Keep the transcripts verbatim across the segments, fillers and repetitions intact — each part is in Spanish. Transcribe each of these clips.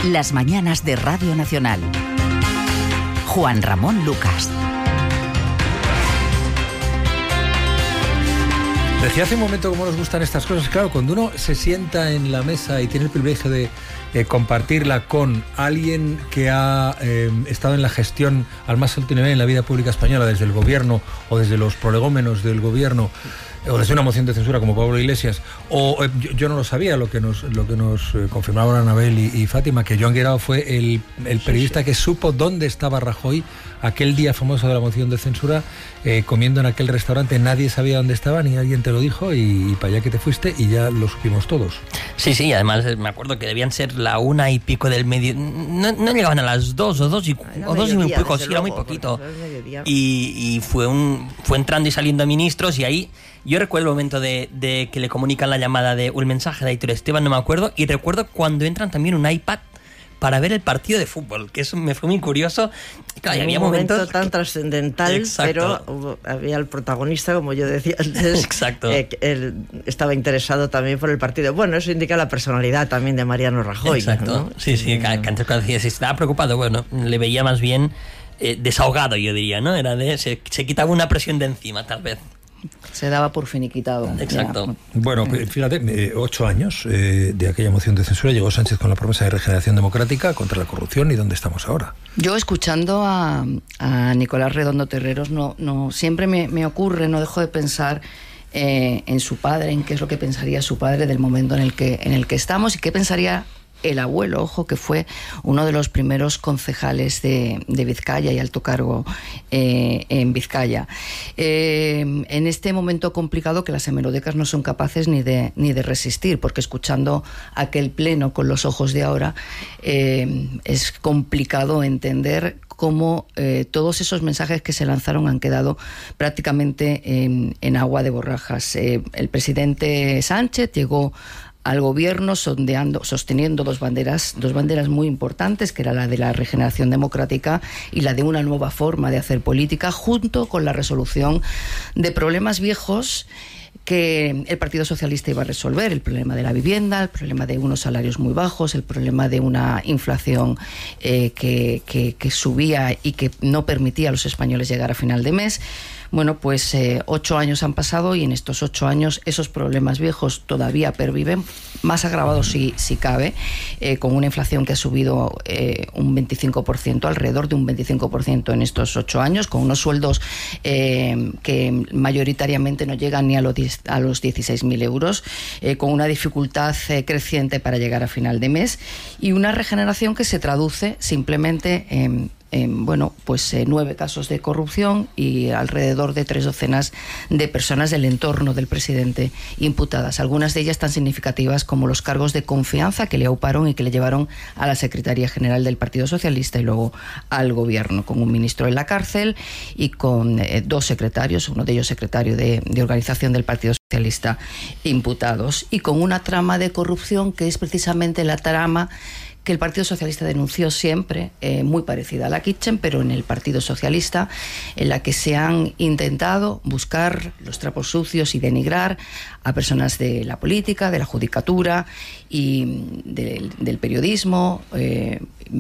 Las mañanas de Radio Nacional. Juan Ramón Lucas. Decía hace un momento cómo nos gustan estas cosas. Claro, cuando uno se sienta en la mesa y tiene el privilegio de eh, compartirla con alguien que ha eh, estado en la gestión al más alto nivel en la vida pública española, desde el gobierno o desde los prolegómenos del gobierno, o desde una moción de censura como Pablo Iglesias, o eh, yo, yo no lo sabía, lo que nos lo que nos eh, confirmaban Anabel y, y Fátima, que Joan Guirao fue el, el periodista que supo dónde estaba Rajoy aquel día famoso de la moción de censura, eh, comiendo en aquel restaurante. Nadie sabía dónde estaba, ni alguien te lo dijo, y, y para allá que te fuiste, y ya lo supimos todos. Sí, sí, además me acuerdo que debían ser la una y pico del medio, no, no llegaban a las dos o dos y, o dos y muy poco, sí, era muy poquito, y, y fue un fue entrando y saliendo ministros, y ahí yo recuerdo el momento de, de que le comunican la llamada de un mensaje de Aitor Esteban, no me acuerdo, y recuerdo cuando entran también un iPad para ver el partido de fútbol, que eso me fue muy curioso. Claro, y había un momento momentos tan trascendental, pero hubo, había el protagonista, como yo decía antes. Exacto. Eh, él estaba interesado también por el partido. Bueno, eso indica la personalidad también de Mariano Rajoy. Exacto. ¿No? Sí, sí, que antes cuando decía si estaba preocupado, bueno, le veía más bien eh, desahogado, yo diría, ¿no? Era de se, se quitaba una presión de encima, tal vez. Se daba por finiquitado. Exacto. Ya. Bueno, fíjate, eh, ocho años eh, de aquella moción de censura, llegó Sánchez con la promesa de regeneración democrática contra la corrupción, ¿y dónde estamos ahora? Yo, escuchando a, a Nicolás Redondo Terreros, no, no siempre me, me ocurre, no dejo de pensar eh, en su padre, en qué es lo que pensaría su padre del momento en el que, en el que estamos, y qué pensaría el abuelo, ojo, que fue uno de los primeros concejales de, de Vizcaya y alto cargo eh, en Vizcaya. Eh, en este momento complicado que las hemerotecas no son capaces ni de, ni de resistir, porque escuchando aquel pleno con los ojos de ahora, eh, es complicado entender cómo eh, todos esos mensajes que se lanzaron han quedado prácticamente en, en agua de borrajas. Eh, el presidente Sánchez llegó al gobierno sondeando, sosteniendo dos banderas, dos banderas muy importantes, que era la de la regeneración democrática y la de una nueva forma de hacer política, junto con la resolución de problemas viejos que el Partido Socialista iba a resolver: el problema de la vivienda, el problema de unos salarios muy bajos, el problema de una inflación eh, que, que, que subía y que no permitía a los españoles llegar a final de mes. Bueno, pues eh, ocho años han pasado, y en estos ocho años esos problemas viejos todavía perviven, más agravados si, si cabe, eh, con una inflación que ha subido eh, un veinticinco por ciento, alrededor de un veinticinco por ciento en estos ocho años, con unos sueldos eh, que mayoritariamente no llegan ni a los, a los dieciséis mil euros, eh, con una dificultad eh, creciente para llegar a final de mes, y una regeneración que se traduce simplemente en En, bueno, pues eh, nueve casos de corrupción y alrededor de tres docenas de personas del entorno del presidente imputadas, algunas de ellas tan significativas como los cargos de confianza que le auparon y que le llevaron a la Secretaría General del Partido Socialista y luego al gobierno, con un ministro en la cárcel y con eh, dos secretarios, uno de ellos secretario de, de organización del Partido Socialista, imputados, y con una trama de corrupción que es precisamente la trama que el Partido Socialista denunció siempre, eh, muy parecida a la Kitchen, pero en el Partido Socialista, en la que se han intentado buscar los trapos sucios y denigrar a personas de la política, de la judicatura y de, del periodismo, eh,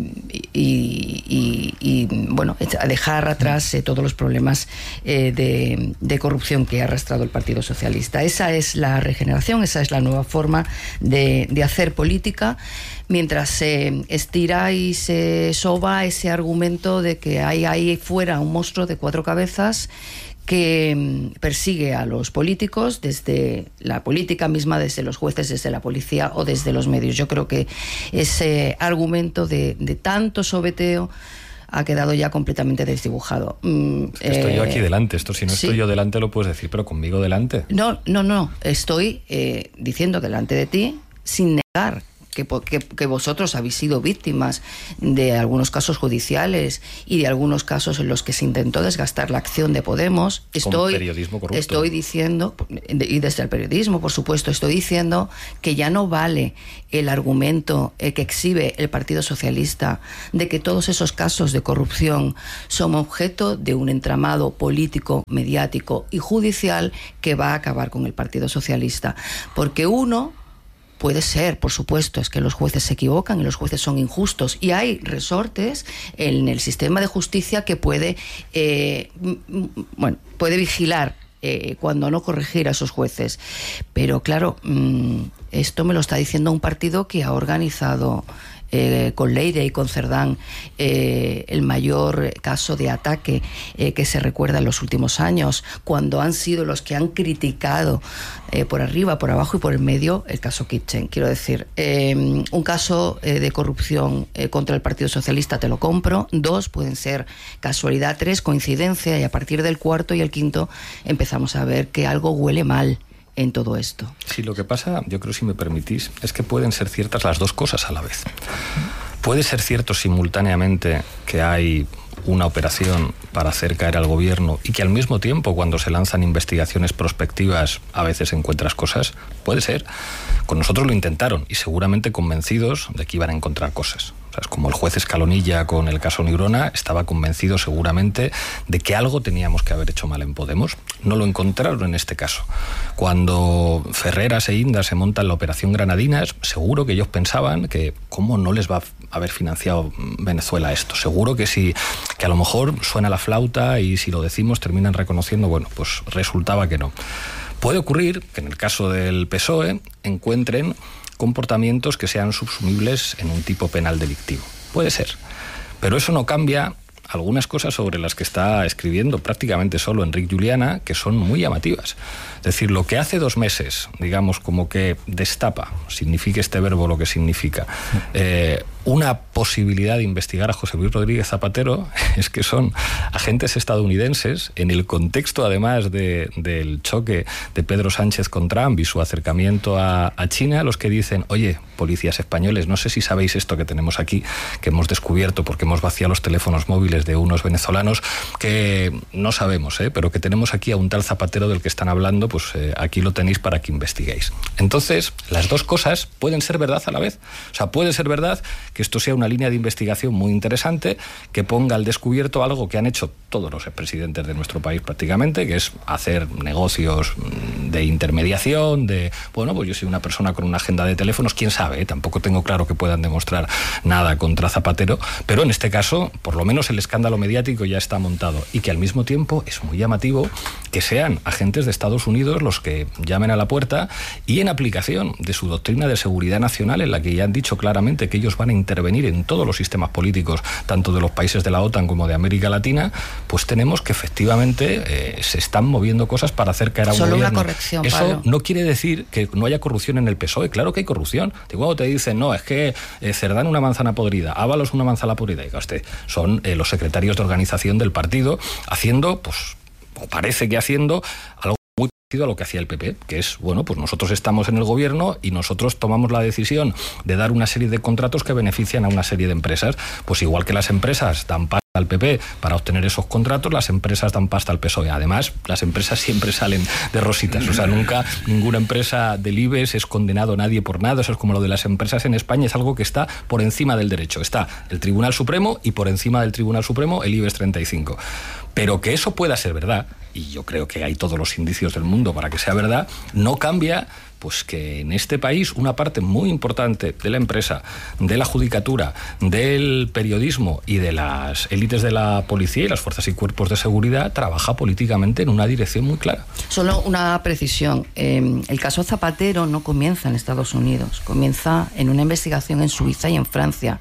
y, y, y, bueno, a dejar atrás eh, todos los problemas eh, de, de corrupción que ha arrastrado el Partido Socialista. Esa es la regeneración, esa es la nueva forma de, de hacer política, mientras se estira y se soba ese argumento de que hay ahí fuera un monstruo de cuatro cabezas que persigue a los políticos, desde la política misma, desde los jueces, desde la policía o desde los medios. Yo creo que ese argumento de, de tanto sobeteo ha quedado ya completamente desdibujado. Mm, es que estoy eh, yo aquí delante, esto si no sí. estoy yo delante lo puedes decir, pero conmigo delante. No, no, no, estoy eh, diciendo delante de ti, sin negar Que, que, que vosotros habéis sido víctimas de algunos casos judiciales y de algunos casos en los que se intentó desgastar la acción de Podemos. Estoy, Con periodismo corrupto. Estoy diciendo, y desde el periodismo, por supuesto, estoy diciendo que ya no vale el argumento eh, que exhibe el Partido Socialista de que todos esos casos de corrupción son objeto de un entramado político, mediático y judicial que va a acabar con el Partido Socialista. Porque uno puede ser, por supuesto, es que los jueces se equivocan y los jueces son injustos. Y hay resortes en el sistema de justicia que puede, eh, bueno, puede vigilar eh, cuando no corregir a esos jueces. Pero claro, mmm, esto me lo está diciendo un partido que ha organizado Eh, con Leire y con Cerdán eh, el mayor caso de ataque eh, que se recuerda en los últimos años, cuando han sido los que han criticado eh, por arriba, por abajo y por el medio el caso Kitchen. Quiero decir, eh, un caso eh, de corrupción eh, contra el Partido Socialista te lo compro, dos pueden ser casualidad, tres coincidencia, y a partir del cuarto y el quinto empezamos a ver que algo huele mal en todo esto. Sí, lo que pasa, yo creo, si me permitís, es que pueden ser ciertas las dos cosas a la vez. Puede ser cierto simultáneamente que hay una operación para hacer caer al gobierno y que al mismo tiempo, cuando se lanzan investigaciones prospectivas, a veces encuentras cosas. Puede ser. Con nosotros lo intentaron y seguramente convencidos de que iban a encontrar cosas. O sea, es como el juez Escalonilla con el caso Neurona, estaba convencido seguramente de que algo teníamos que haber hecho mal en Podemos. No lo encontraron en este caso. Cuando Ferreras e Inda se montan la operación Granadinas, seguro que ellos pensaban que cómo no les va a haber financiado Venezuela esto. Seguro que sí, que a lo mejor suena la flauta y si lo decimos terminan reconociendo, bueno, pues resultaba que no. Puede ocurrir que en el caso del P S O E encuentren comportamientos que sean subsumibles en un tipo penal delictivo. Puede ser. Pero eso no cambia algunas cosas sobre las que está escribiendo prácticamente solo Enric Juliana, que son muy llamativas. Es decir, lo que hace dos meses, digamos, como que destapa, significa este verbo lo que significa, eh, una posibilidad de investigar a José Luis Rodríguez Zapatero, es que son agentes estadounidenses, en el contexto además de, del choque de Pedro Sánchez con Trump y su acercamiento a, a China, los que dicen, oye, policías españoles, no sé si sabéis esto que tenemos aquí, que hemos descubierto porque hemos vaciado los teléfonos móviles de unos venezolanos, que no sabemos, ¿eh? pero que tenemos aquí a un tal Zapatero del que están hablando, pues eh, aquí lo tenéis para que investiguéis. Entonces, las dos cosas pueden ser verdad a la vez. O sea, puede ser verdad que esto sea una línea de investigación muy interesante, que ponga al descubierto algo que han hecho todos los expresidentes de nuestro país prácticamente, que es hacer negocios de intermediación, de, bueno, pues yo soy una persona con una agenda de teléfonos, quién sabe, ¿eh? Tampoco tengo claro que puedan demostrar nada contra Zapatero, pero en este caso, por lo menos el escándalo mediático ya está montado, y que al mismo tiempo es muy llamativo que sean agentes de Estados Unidos los que llamen a la puerta y en aplicación de su doctrina de seguridad nacional, en la que ya han dicho claramente que ellos van a intervenir en todos los sistemas políticos, tanto de los países de la OTAN como de América Latina, pues tenemos que efectivamente eh, se están moviendo cosas para hacer caer a un Solo gobierno. Una corrección, Eso Pablo. No quiere decir que no haya corrupción en el P S O E, claro que hay corrupción. De cuando te dicen, no, es que eh, Cerdán una manzana podrida, Ábalos una manzana podrida, y usted, son eh, los secretarios de organización del partido haciendo, pues, o parece que haciendo algo muy parecido a lo que hacía el P P, que es, bueno, pues nosotros estamos en el gobierno y nosotros tomamos la decisión de dar una serie de contratos que benefician a una serie de empresas. Pues igual que las empresas dan pasta al P P para obtener esos contratos, las empresas dan pasta al P S O E. Además, las empresas siempre salen de rositas, o sea, nunca ninguna empresa del I B E S es condenado nadie por nada. Eso es como lo de las empresas en España, es algo que está por encima del derecho. Está el Tribunal Supremo y por encima del Tribunal Supremo el I B E S treinta y cinco. Pero que eso pueda ser verdad, y yo creo que hay todos los indicios del mundo para que sea verdad, no cambia pues que en este país una parte muy importante de la empresa, de la judicatura, del periodismo y de las élites de la policía y las fuerzas y cuerpos de seguridad trabaja políticamente en una dirección muy clara. Solo una precisión. Eh, el caso Zapatero no comienza en Estados Unidos, comienza en una investigación en Suiza y en Francia.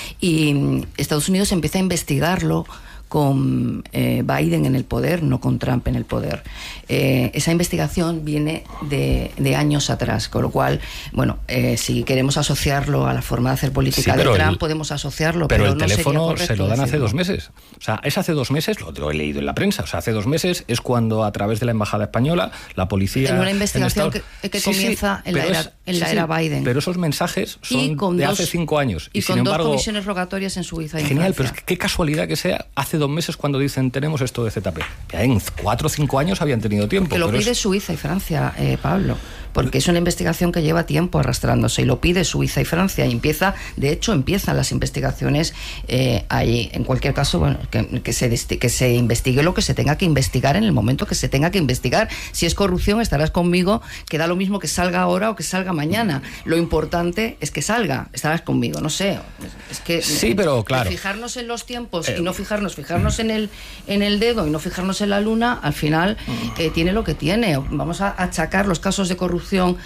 Y Estados Unidos empieza a investigarlo con eh, Biden en el poder, no con Trump en el poder. Eh, esa investigación viene de, de años atrás, con lo cual, bueno, eh, si queremos asociarlo a la forma de hacer política sí, de Trump, el, podemos asociarlo, pero, pero el no teléfono sería se lo dan decirlo. hace dos meses. O sea, es hace dos meses, lo, lo he leído en la prensa, o sea, hace dos meses es cuando a través de la Embajada Española, la policía... En una investigación en Estados... que, que sí, comienza sí, en la era, es, en la sí, era sí, Biden. Pero esos mensajes son de dos, hace cinco años. Y, Y con sin dos embargo, comisiones rogatorias en Suiza y en genial, Francia. pero es que qué casualidad que sea hace dos meses cuando dicen tenemos esto de Z P. Que en cuatro o cinco años habían tenido tiempo. Que lo pide es... Suiza y Francia, eh, Pablo. Porque es una investigación que lleva tiempo arrastrándose y lo pide Suiza y Francia y empieza, de hecho empiezan las investigaciones eh, ahí. En cualquier caso, bueno, que, que, se, que se investigue lo que se tenga que investigar en el momento que se tenga que investigar. Si es corrupción, estarás conmigo, que da lo mismo que salga ahora o que salga mañana. Lo importante es que salga, estarás conmigo, no sé. Es que sí, pero claro, fijarnos en los tiempos eh, y no fijarnos, fijarnos en el, en el dedo y no fijarnos en la luna, al final eh, tiene lo que tiene. Vamos a achacar los casos de corrupción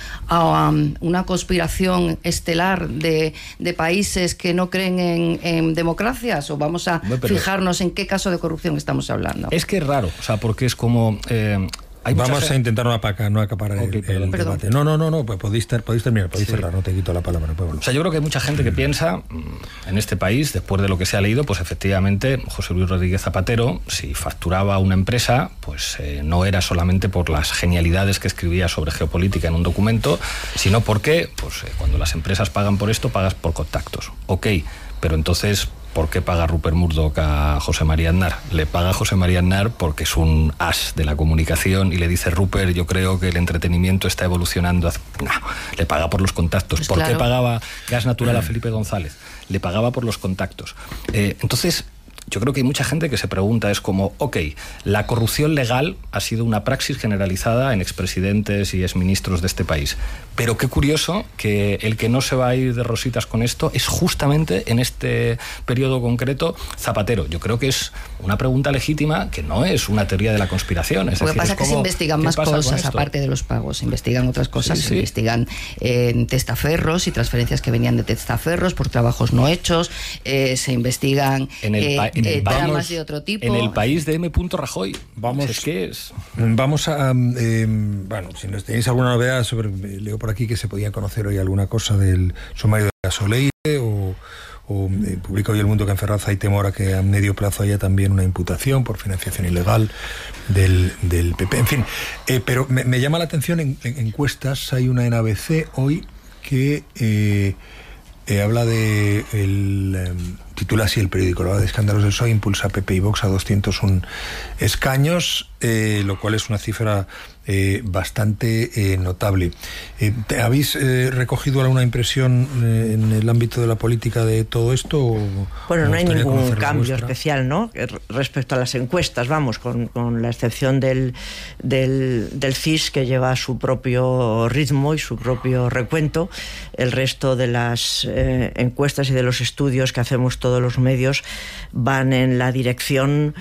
a um, una conspiración estelar de, de países que no creen en, en democracias, o vamos a bueno, fijarnos en qué caso de corrupción estamos hablando. Es que es raro, o sea, porque es como... Eh, Hay Vamos muchas... a intentar no apacar, no acaparar okay, el, el debate. No, no, no, no, pues podéis, ter, podéis terminar, podéis sí. cerrar, no te quito la palabra. Pueblo. O sea, yo creo que hay mucha gente que piensa en este país, después de lo que se ha leído, pues efectivamente José Luis Rodríguez Zapatero, si facturaba una empresa, pues eh, no era solamente por las genialidades que escribía sobre geopolítica en un documento, sino porque pues, eh, cuando las empresas pagan por esto, pagas por contactos. Ok, pero entonces... ¿por qué paga Rupert Murdoch a José María Aznar? Le paga a José María Aznar porque es un as de la comunicación y le dice, Rupert, yo creo que el entretenimiento está evolucionando. No, le paga por los contactos. Pues ¿por claro. qué pagaba Gas Natural a Felipe González? Le pagaba por los contactos. Eh, entonces... Yo creo que hay mucha gente que se pregunta, es como, ok, la corrupción legal ha sido una praxis generalizada en expresidentes y exministros de este país, pero qué curioso que el que no se va a ir de rositas con esto es justamente en este periodo concreto Zapatero. Yo creo que es una pregunta legítima que no es una teoría de la conspiración. Es Lo que decir, pasa es que se investigan más cosas aparte de los pagos, se investigan otras cosas, sí, se sí. investigan eh, testaferros y transferencias que venían de testaferros por trabajos no hechos, eh, se investigan... En el eh, En el, eh, vamos, de otro tipo. En el país de M. Rajoy. Vamos, es que es. Vamos a. Eh, bueno, si nos tenéis alguna novedad sobre. Leo por aquí que se podía conocer hoy alguna cosa del sumario de Gasoleire o. o eh, publica hoy El Mundo que en Ferraz hay temor a que a medio plazo haya también una imputación por financiación ilegal del, del P P. En fin, eh, pero me, me llama la atención en, en encuestas. Hay una en A B C hoy que. Eh, Eh, habla de el eh, titula así el periódico, habla de escándalos del P S O E, impulsa P P y Vox a doscientos uno escaños, eh, lo cual es una cifra eh, bastante eh, notable. Eh, ¿Habéis eh, recogido alguna impresión eh, en el ámbito de la política de todo esto? O, bueno, no hay ningún cambio especial, ¿no? Respecto a las encuestas, vamos, con, con la excepción del, del, del C I S, que lleva su propio ritmo y su propio recuento. El resto de las eh, encuestas y de los estudios que hacemos todos los medios van en la dirección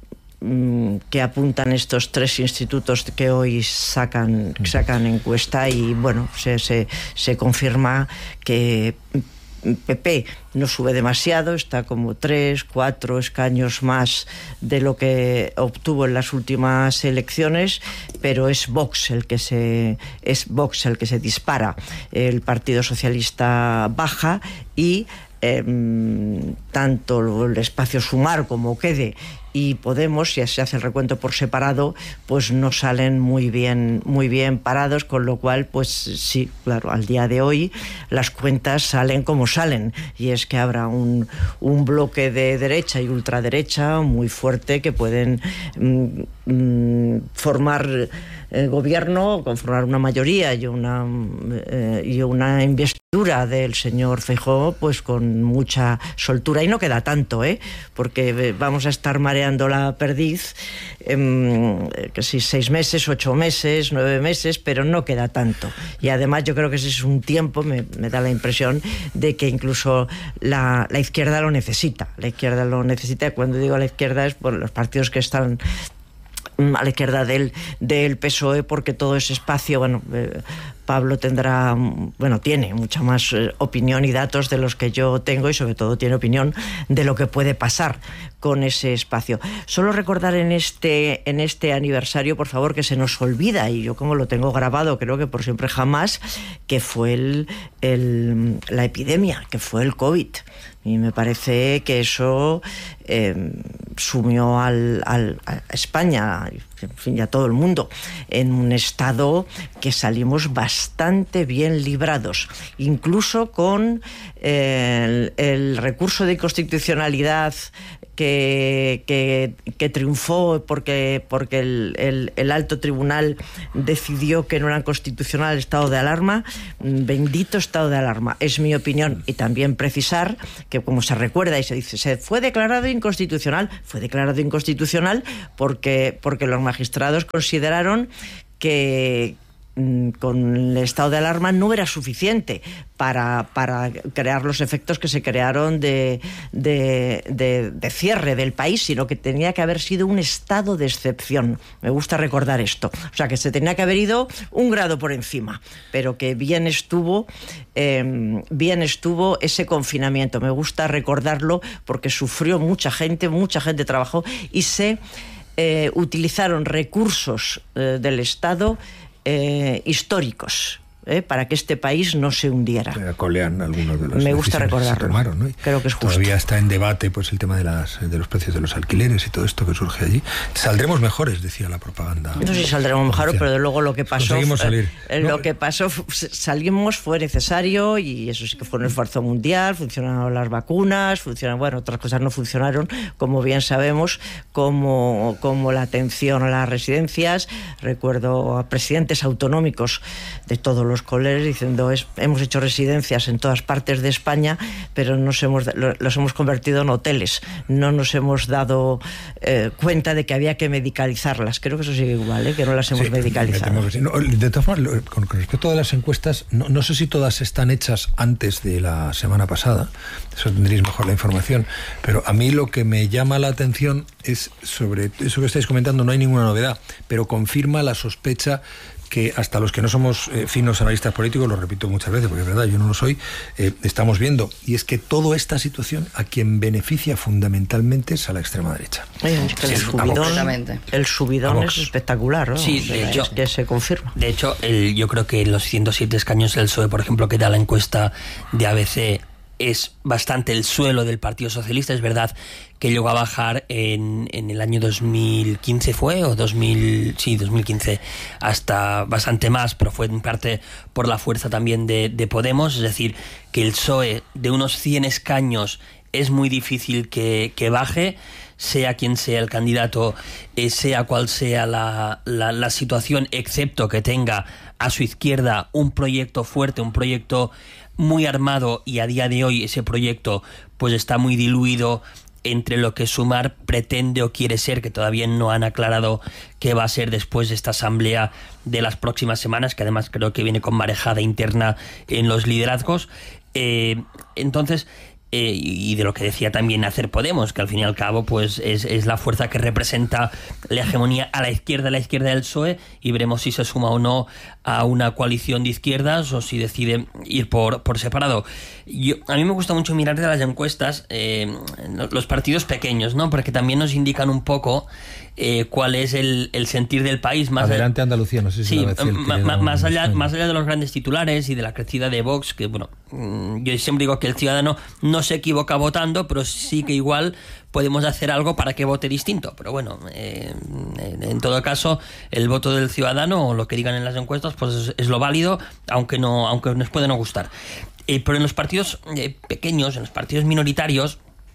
que apuntan estos tres institutos que hoy sacan, sacan encuesta, y bueno, se, se, se confirma que P P no sube demasiado, está como tres, cuatro escaños más de lo que obtuvo en las últimas elecciones, pero es Vox el que se es Vox el que se dispara. El Partido Socialista baja y eh, tanto el espacio Sumar como Quede y Podemos, si se hace el recuento por separado, pues no salen muy bien, muy bien parados, con lo cual, pues sí, claro, al día de hoy las cuentas salen como salen, y es que habrá un, un bloque de derecha y ultraderecha muy fuerte que pueden mm, formar eh, gobierno, conformar una mayoría y una, eh, y una investidura del señor Feijóo, pues con mucha soltura, y no queda tanto, ¿eh? Porque vamos a estar mareando la perdiz, eh, que si seis meses, ocho meses, nueve meses, pero no queda tanto. Y además yo creo que ese es un tiempo, me, me da la impresión de que incluso la, la izquierda lo necesita. La izquierda lo necesita. Cuando digo la izquierda es por los partidos que están a la izquierda del, del P S O E, porque todo ese espacio, bueno, eh, Pablo tendrá, bueno, tiene mucha más eh, opinión y datos de los que yo tengo, y sobre todo tiene opinión de lo que puede pasar con ese espacio. Solo recordar en este, en este aniversario, por favor, que se nos olvida, y yo como lo tengo grabado, creo que por siempre jamás, que fue el, el, la epidemia, que fue el COVID. Y me parece que eso eh, sumió al, al, a España, en fin, y a todo el mundo, en un estado que salimos bastante bien librados, incluso con el, el recurso de inconstitucionalidad que, que, que triunfó porque, porque el, el, el alto tribunal decidió que no era constitucional el estado de alarma. Bendito estado de alarma, es mi opinión. Y también precisar que, como se recuerda y se dice, se fue declarado inconstitucional, fue declarado inconstitucional porque, porque los magistrados consideraron que con el estado de alarma no era suficiente para, para crear los efectos que se crearon de, de, de, de cierre del país, sino que tenía que haber sido un estado de excepción. Me gusta recordar esto. O sea, que se tenía que haber ido un grado por encima, pero que bien estuvo, eh, bien estuvo ese confinamiento. Me gusta recordarlo porque sufrió mucha gente, mucha gente trabajó y se eh, utilizaron recursos eh, del Estado Eh, históricos eh, para que este país no se hundiera. Colean algunos de los Me gusta recordarlo. Tomaron, ¿no? Creo que es justo. Todavía está en debate pues el tema de, las, de los precios de los alquileres y todo esto que surge allí. Saldremos mejores, decía la propaganda. No sé si saldremos mejor, pero de luego lo que pasó, conseguimos salir. Eh, no, lo que pasó, salimos, fue necesario, y eso sí que fue un esfuerzo mundial. Funcionaron las vacunas, funcionaron, bueno, otras cosas no funcionaron, como bien sabemos, como, como la atención a las residencias. Recuerdo a presidentes autonómicos de todos los colegios diciendo, es, hemos hecho residencias en todas partes de España, pero nos hemos, los hemos convertido en hoteles, no nos hemos dado eh, cuenta de que había que medicalizarlas. Creo que eso sigue igual, ¿eh? Que no las hemos sí, medicalizado. Sí. No, de todas formas, con, con respecto a las encuestas, no, no sé si todas están hechas antes de la semana pasada, eso tendréis mejor la información, pero a mí lo que me llama la atención es sobre eso que estáis comentando. No hay ninguna novedad, pero confirma la sospecha que hasta los que no somos eh, finos analistas políticos, lo repito muchas veces, porque es verdad, yo no lo soy, eh, estamos viendo, y es que toda esta situación a quien beneficia fundamentalmente es a la extrema derecha. Oye, es que el, subidón, el subidón es espectacular, ¿no? Sí, de hecho, es que se confirma. De hecho, el, yo creo que los ciento siete escaños del P S O E, por ejemplo, que da la encuesta de A B C, es bastante el suelo del Partido Socialista. Es verdad que llegó a bajar en, en el año dos mil quince, ¿fue? O dos mil, sí, dos mil quince, hasta bastante más, pero fue en parte por la fuerza también de, de Podemos. Es decir, que el P S O E de unos cien escaños es muy difícil que, que baje, sea quien sea el candidato, eh, sea cual sea la, la, la situación, excepto que tenga a su izquierda un proyecto fuerte, un proyecto muy armado, y a día de hoy ese proyecto pues está muy diluido entre lo que Sumar pretende o quiere ser, que todavía no han aclarado qué va a ser después de esta asamblea de las próximas semanas, que además creo que viene con marejada interna en los liderazgos. Eh, entonces, eh, y de lo que decía también Hacer Podemos, que al fin y al cabo pues es, es la fuerza que representa la hegemonía a la izquierda, a la izquierda del P S O E, y veremos si se suma o no a una coalición de izquierdas o si decide ir por, por separado. Yo, a mí me gusta mucho mirar de las encuestas eh, los partidos pequeños, ¿no? Porque también nos indican un poco eh, cuál es el, el sentir del país. Más Adelante Andalucía, no sé si sí, la ma, ma, más, allá, más allá de los grandes titulares y de la crecida de Vox, que bueno, yo siempre digo que el ciudadano no se equivoca votando, pero sí que igual podemos hacer algo para que vote distinto. Pero bueno, eh, en todo caso, el voto del ciudadano, o lo que digan en las encuestas, pues es, es lo válido, aunque no, aunque nos puede no gustar. Eh, pero en los partidos eh, pequeños, en los partidos minoritarios,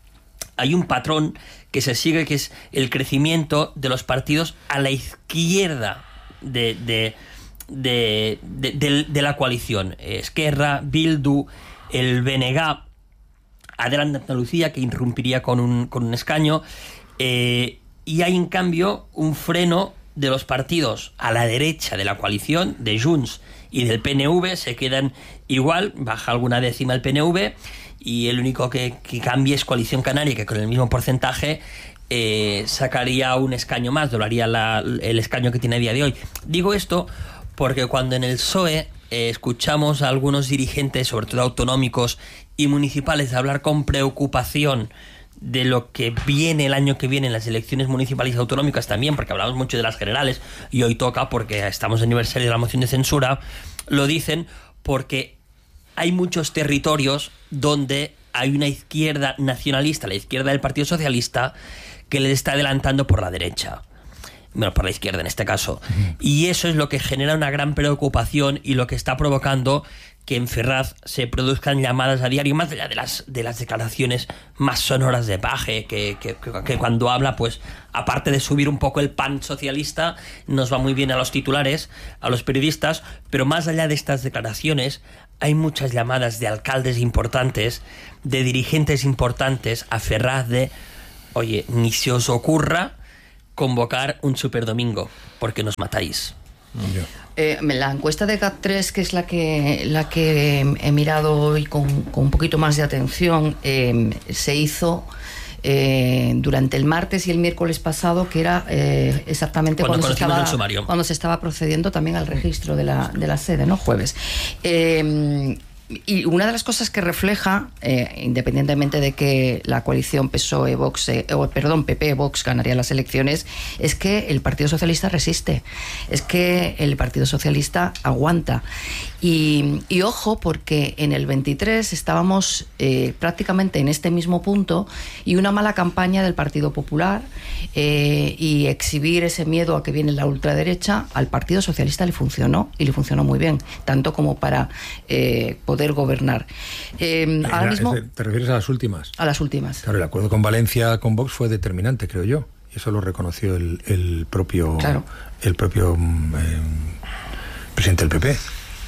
hay un patrón que se sigue, que es el crecimiento de los partidos a la izquierda de, de, de, de, de, de la coalición. Esquerra, Bildu, el B N G, Adelante Andalucía, que irrumpiría con un, con un escaño, eh, y hay en cambio un freno de los partidos a la derecha de la coalición, de Junts y del P N V. Se quedan igual, baja alguna décima el P N V, y el único que, que cambia es Coalición Canaria, que con el mismo porcentaje eh, sacaría un escaño más, doblaría la, el escaño que tiene a día de hoy. Digo esto porque cuando en el P S O E eh, escuchamos a algunos dirigentes, sobre todo autonómicos y municipales, hablar con preocupación de lo que viene el año que viene en las elecciones municipales y autonómicas también, porque hablamos mucho de las generales y hoy toca porque estamos en aniversario de la moción de censura, lo dicen porque hay muchos territorios donde hay una izquierda nacionalista, la izquierda del Partido Socialista, que le está adelantando por la derecha. Bueno, por la izquierda en este caso. Uh-huh. Y eso es lo que genera una gran preocupación y lo que está provocando que en Ferraz se produzcan llamadas a diario, más allá de las, de las declaraciones más sonoras de Paje, que, que, que, que cuando habla, pues, aparte de subir un poco el pan socialista, nos va muy bien a los titulares, a los periodistas, pero más allá de estas declaraciones, hay muchas llamadas de alcaldes importantes, de dirigentes importantes a Ferraz de, oye, ni se os ocurra convocar un superdomingo, porque nos matáis. Eh, la encuesta de GAT tres, que es la que la que he mirado hoy con, con un poquito más de atención, eh, se hizo eh, durante el martes y el miércoles pasado, que era eh, exactamente cuando, cuando, se estaba, cuando se estaba procediendo también al registro de la, de la sede, ¿no? Jueves. Eh, Y una de las cosas que refleja, eh, independientemente de que la coalición P S O E, Vox, eh, oh, perdón, P P, Vox ganaría las elecciones, es que el Partido Socialista resiste, es que el Partido Socialista aguanta. Y, y ojo, porque en el veintitrés estábamos eh, prácticamente en este mismo punto, y una mala campaña del Partido Popular eh, y exhibir ese miedo a que viene la ultraderecha, al Partido Socialista le funcionó, y le funcionó muy bien, tanto como para eh, poder gobernar. Eh, Era, ahora mismo, ¿Te refieres a las últimas? A las últimas. Claro, el acuerdo con Valencia, con Vox, fue determinante, creo yo. Y eso lo reconoció el, el propio, claro. el propio eh, presidente del P P.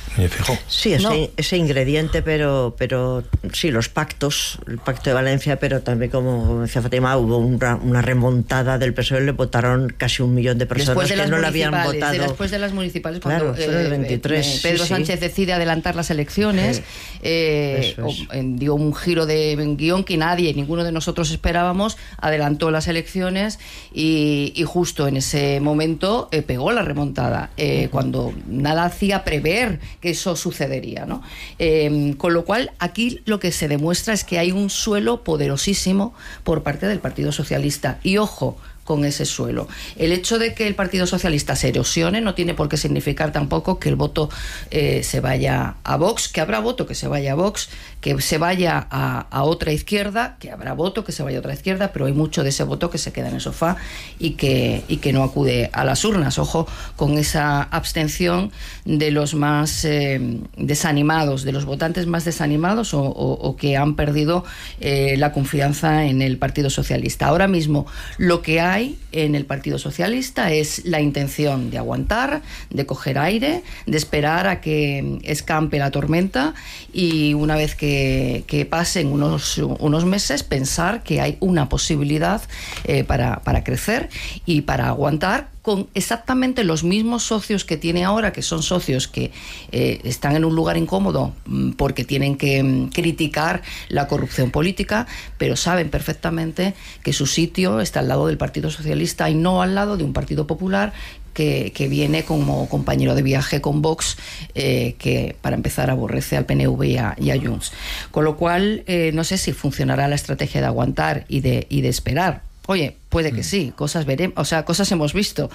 Sí, ese, no. ese ingrediente, pero pero sí, los pactos, el pacto de Valencia, pero también, como decía Fátima, hubo una, una remontada del P S O E, le votaron casi un millón de personas de que no la habían votado. De después de las municipales, cuando claro, eh, el veintitrés, eh, Pedro sí, Sánchez sí. decide adelantar las elecciones, sí. eh, o, eh, dio un giro de guión que nadie, ninguno de nosotros esperábamos, adelantó las elecciones y, y justo en ese momento eh, pegó la remontada, eh, uh-huh. cuando nada hacía prever que eso sucedería, ¿no? Eh, con lo cual, aquí lo que se demuestra es que hay un suelo poderosísimo por parte del Partido Socialista. Y ojo con ese suelo. El hecho de que el Partido Socialista se erosione no tiene por qué significar tampoco que el voto eh, se vaya a Vox, que habrá voto que se vaya a Vox, que se vaya a, a otra izquierda, que habrá voto que se vaya a otra izquierda, pero hay mucho de ese voto que se queda en el sofá y que, y que no acude a las urnas. Ojo con esa abstención de los más eh, desanimados, de los votantes más desanimados o, o, o que han perdido eh, la confianza en el Partido Socialista. Ahora mismo lo que hay en el Partido Socialista es la intención de aguantar, de coger aire, de esperar a que escampe la tormenta y una vez que, que pasen unos, unos meses pensar que hay una posibilidad eh, para, para crecer y para aguantar con exactamente los mismos socios que tiene ahora, que son socios que eh, están en un lugar incómodo porque tienen que mm, criticar la corrupción política, pero saben perfectamente que su sitio está al lado del Partido Socialista y no al lado de un Partido Popular que, que viene como compañero de viaje con Vox, eh, que para empezar aborrece al P N V y a, y a Junts. Con lo cual, eh, no sé si funcionará la estrategia de aguantar y de, y de esperar. Oye, puede que sí, cosas veremos, o sea, cosas hemos visto.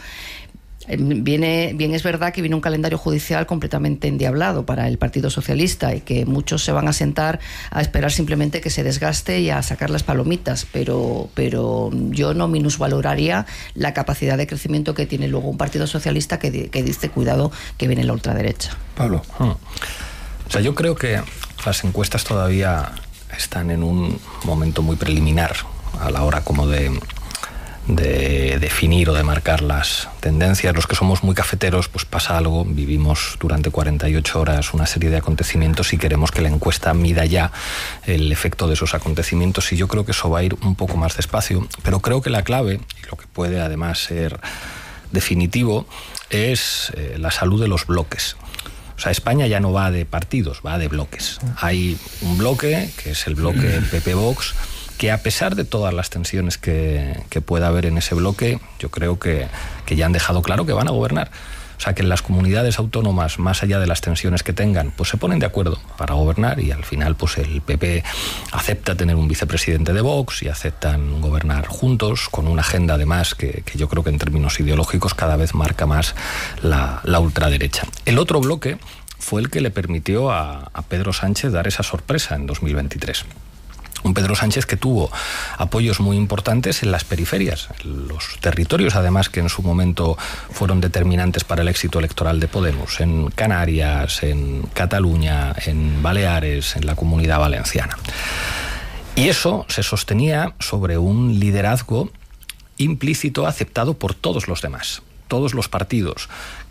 Viene, bien es verdad que viene un calendario judicial completamente endiablado para el Partido Socialista y que muchos se van a sentar a esperar simplemente que se desgaste y a sacar las palomitas, pero, pero yo no minusvaloraría la capacidad de crecimiento que tiene luego un Partido Socialista que, que dice, cuidado, que viene la ultraderecha. Pablo. Hmm. O sea, yo creo que las encuestas todavía están en un momento muy preliminar a la hora como de, de definir o de marcar las tendencias. Los que somos muy cafeteros, pues pasa algo, vivimos durante cuarenta y ocho horas una serie de acontecimientos y queremos que la encuesta mida ya el efecto de esos acontecimientos, y yo creo que eso va a ir un poco más despacio, pero creo que la clave, y lo que puede además ser definitivo, es eh, la salud de los bloques. O sea, España ya no va de partidos, va de bloques. Hay un bloque, que es el bloque P P-Vox, que a pesar de todas las tensiones que, que pueda haber en ese bloque, yo creo que, que ya han dejado claro que van a gobernar. O sea, que en las comunidades autónomas, más allá de las tensiones que tengan, pues se ponen de acuerdo para gobernar, y al final pues el P P acepta tener un vicepresidente de Vox y aceptan gobernar juntos, con una agenda además que, que yo creo que en términos ideológicos cada vez marca más la, la ultraderecha. El otro bloque fue el que le permitió a, a Pedro Sánchez dar esa sorpresa en dos mil veintitrés. Un Pedro Sánchez que tuvo apoyos muy importantes en las periferias, en los territorios además que en su momento fueron determinantes para el éxito electoral de Podemos, en Canarias, en Cataluña, en Baleares, en la Comunidad Valenciana. Y eso se sostenía sobre un liderazgo implícito aceptado por todos los demás. Todos los partidos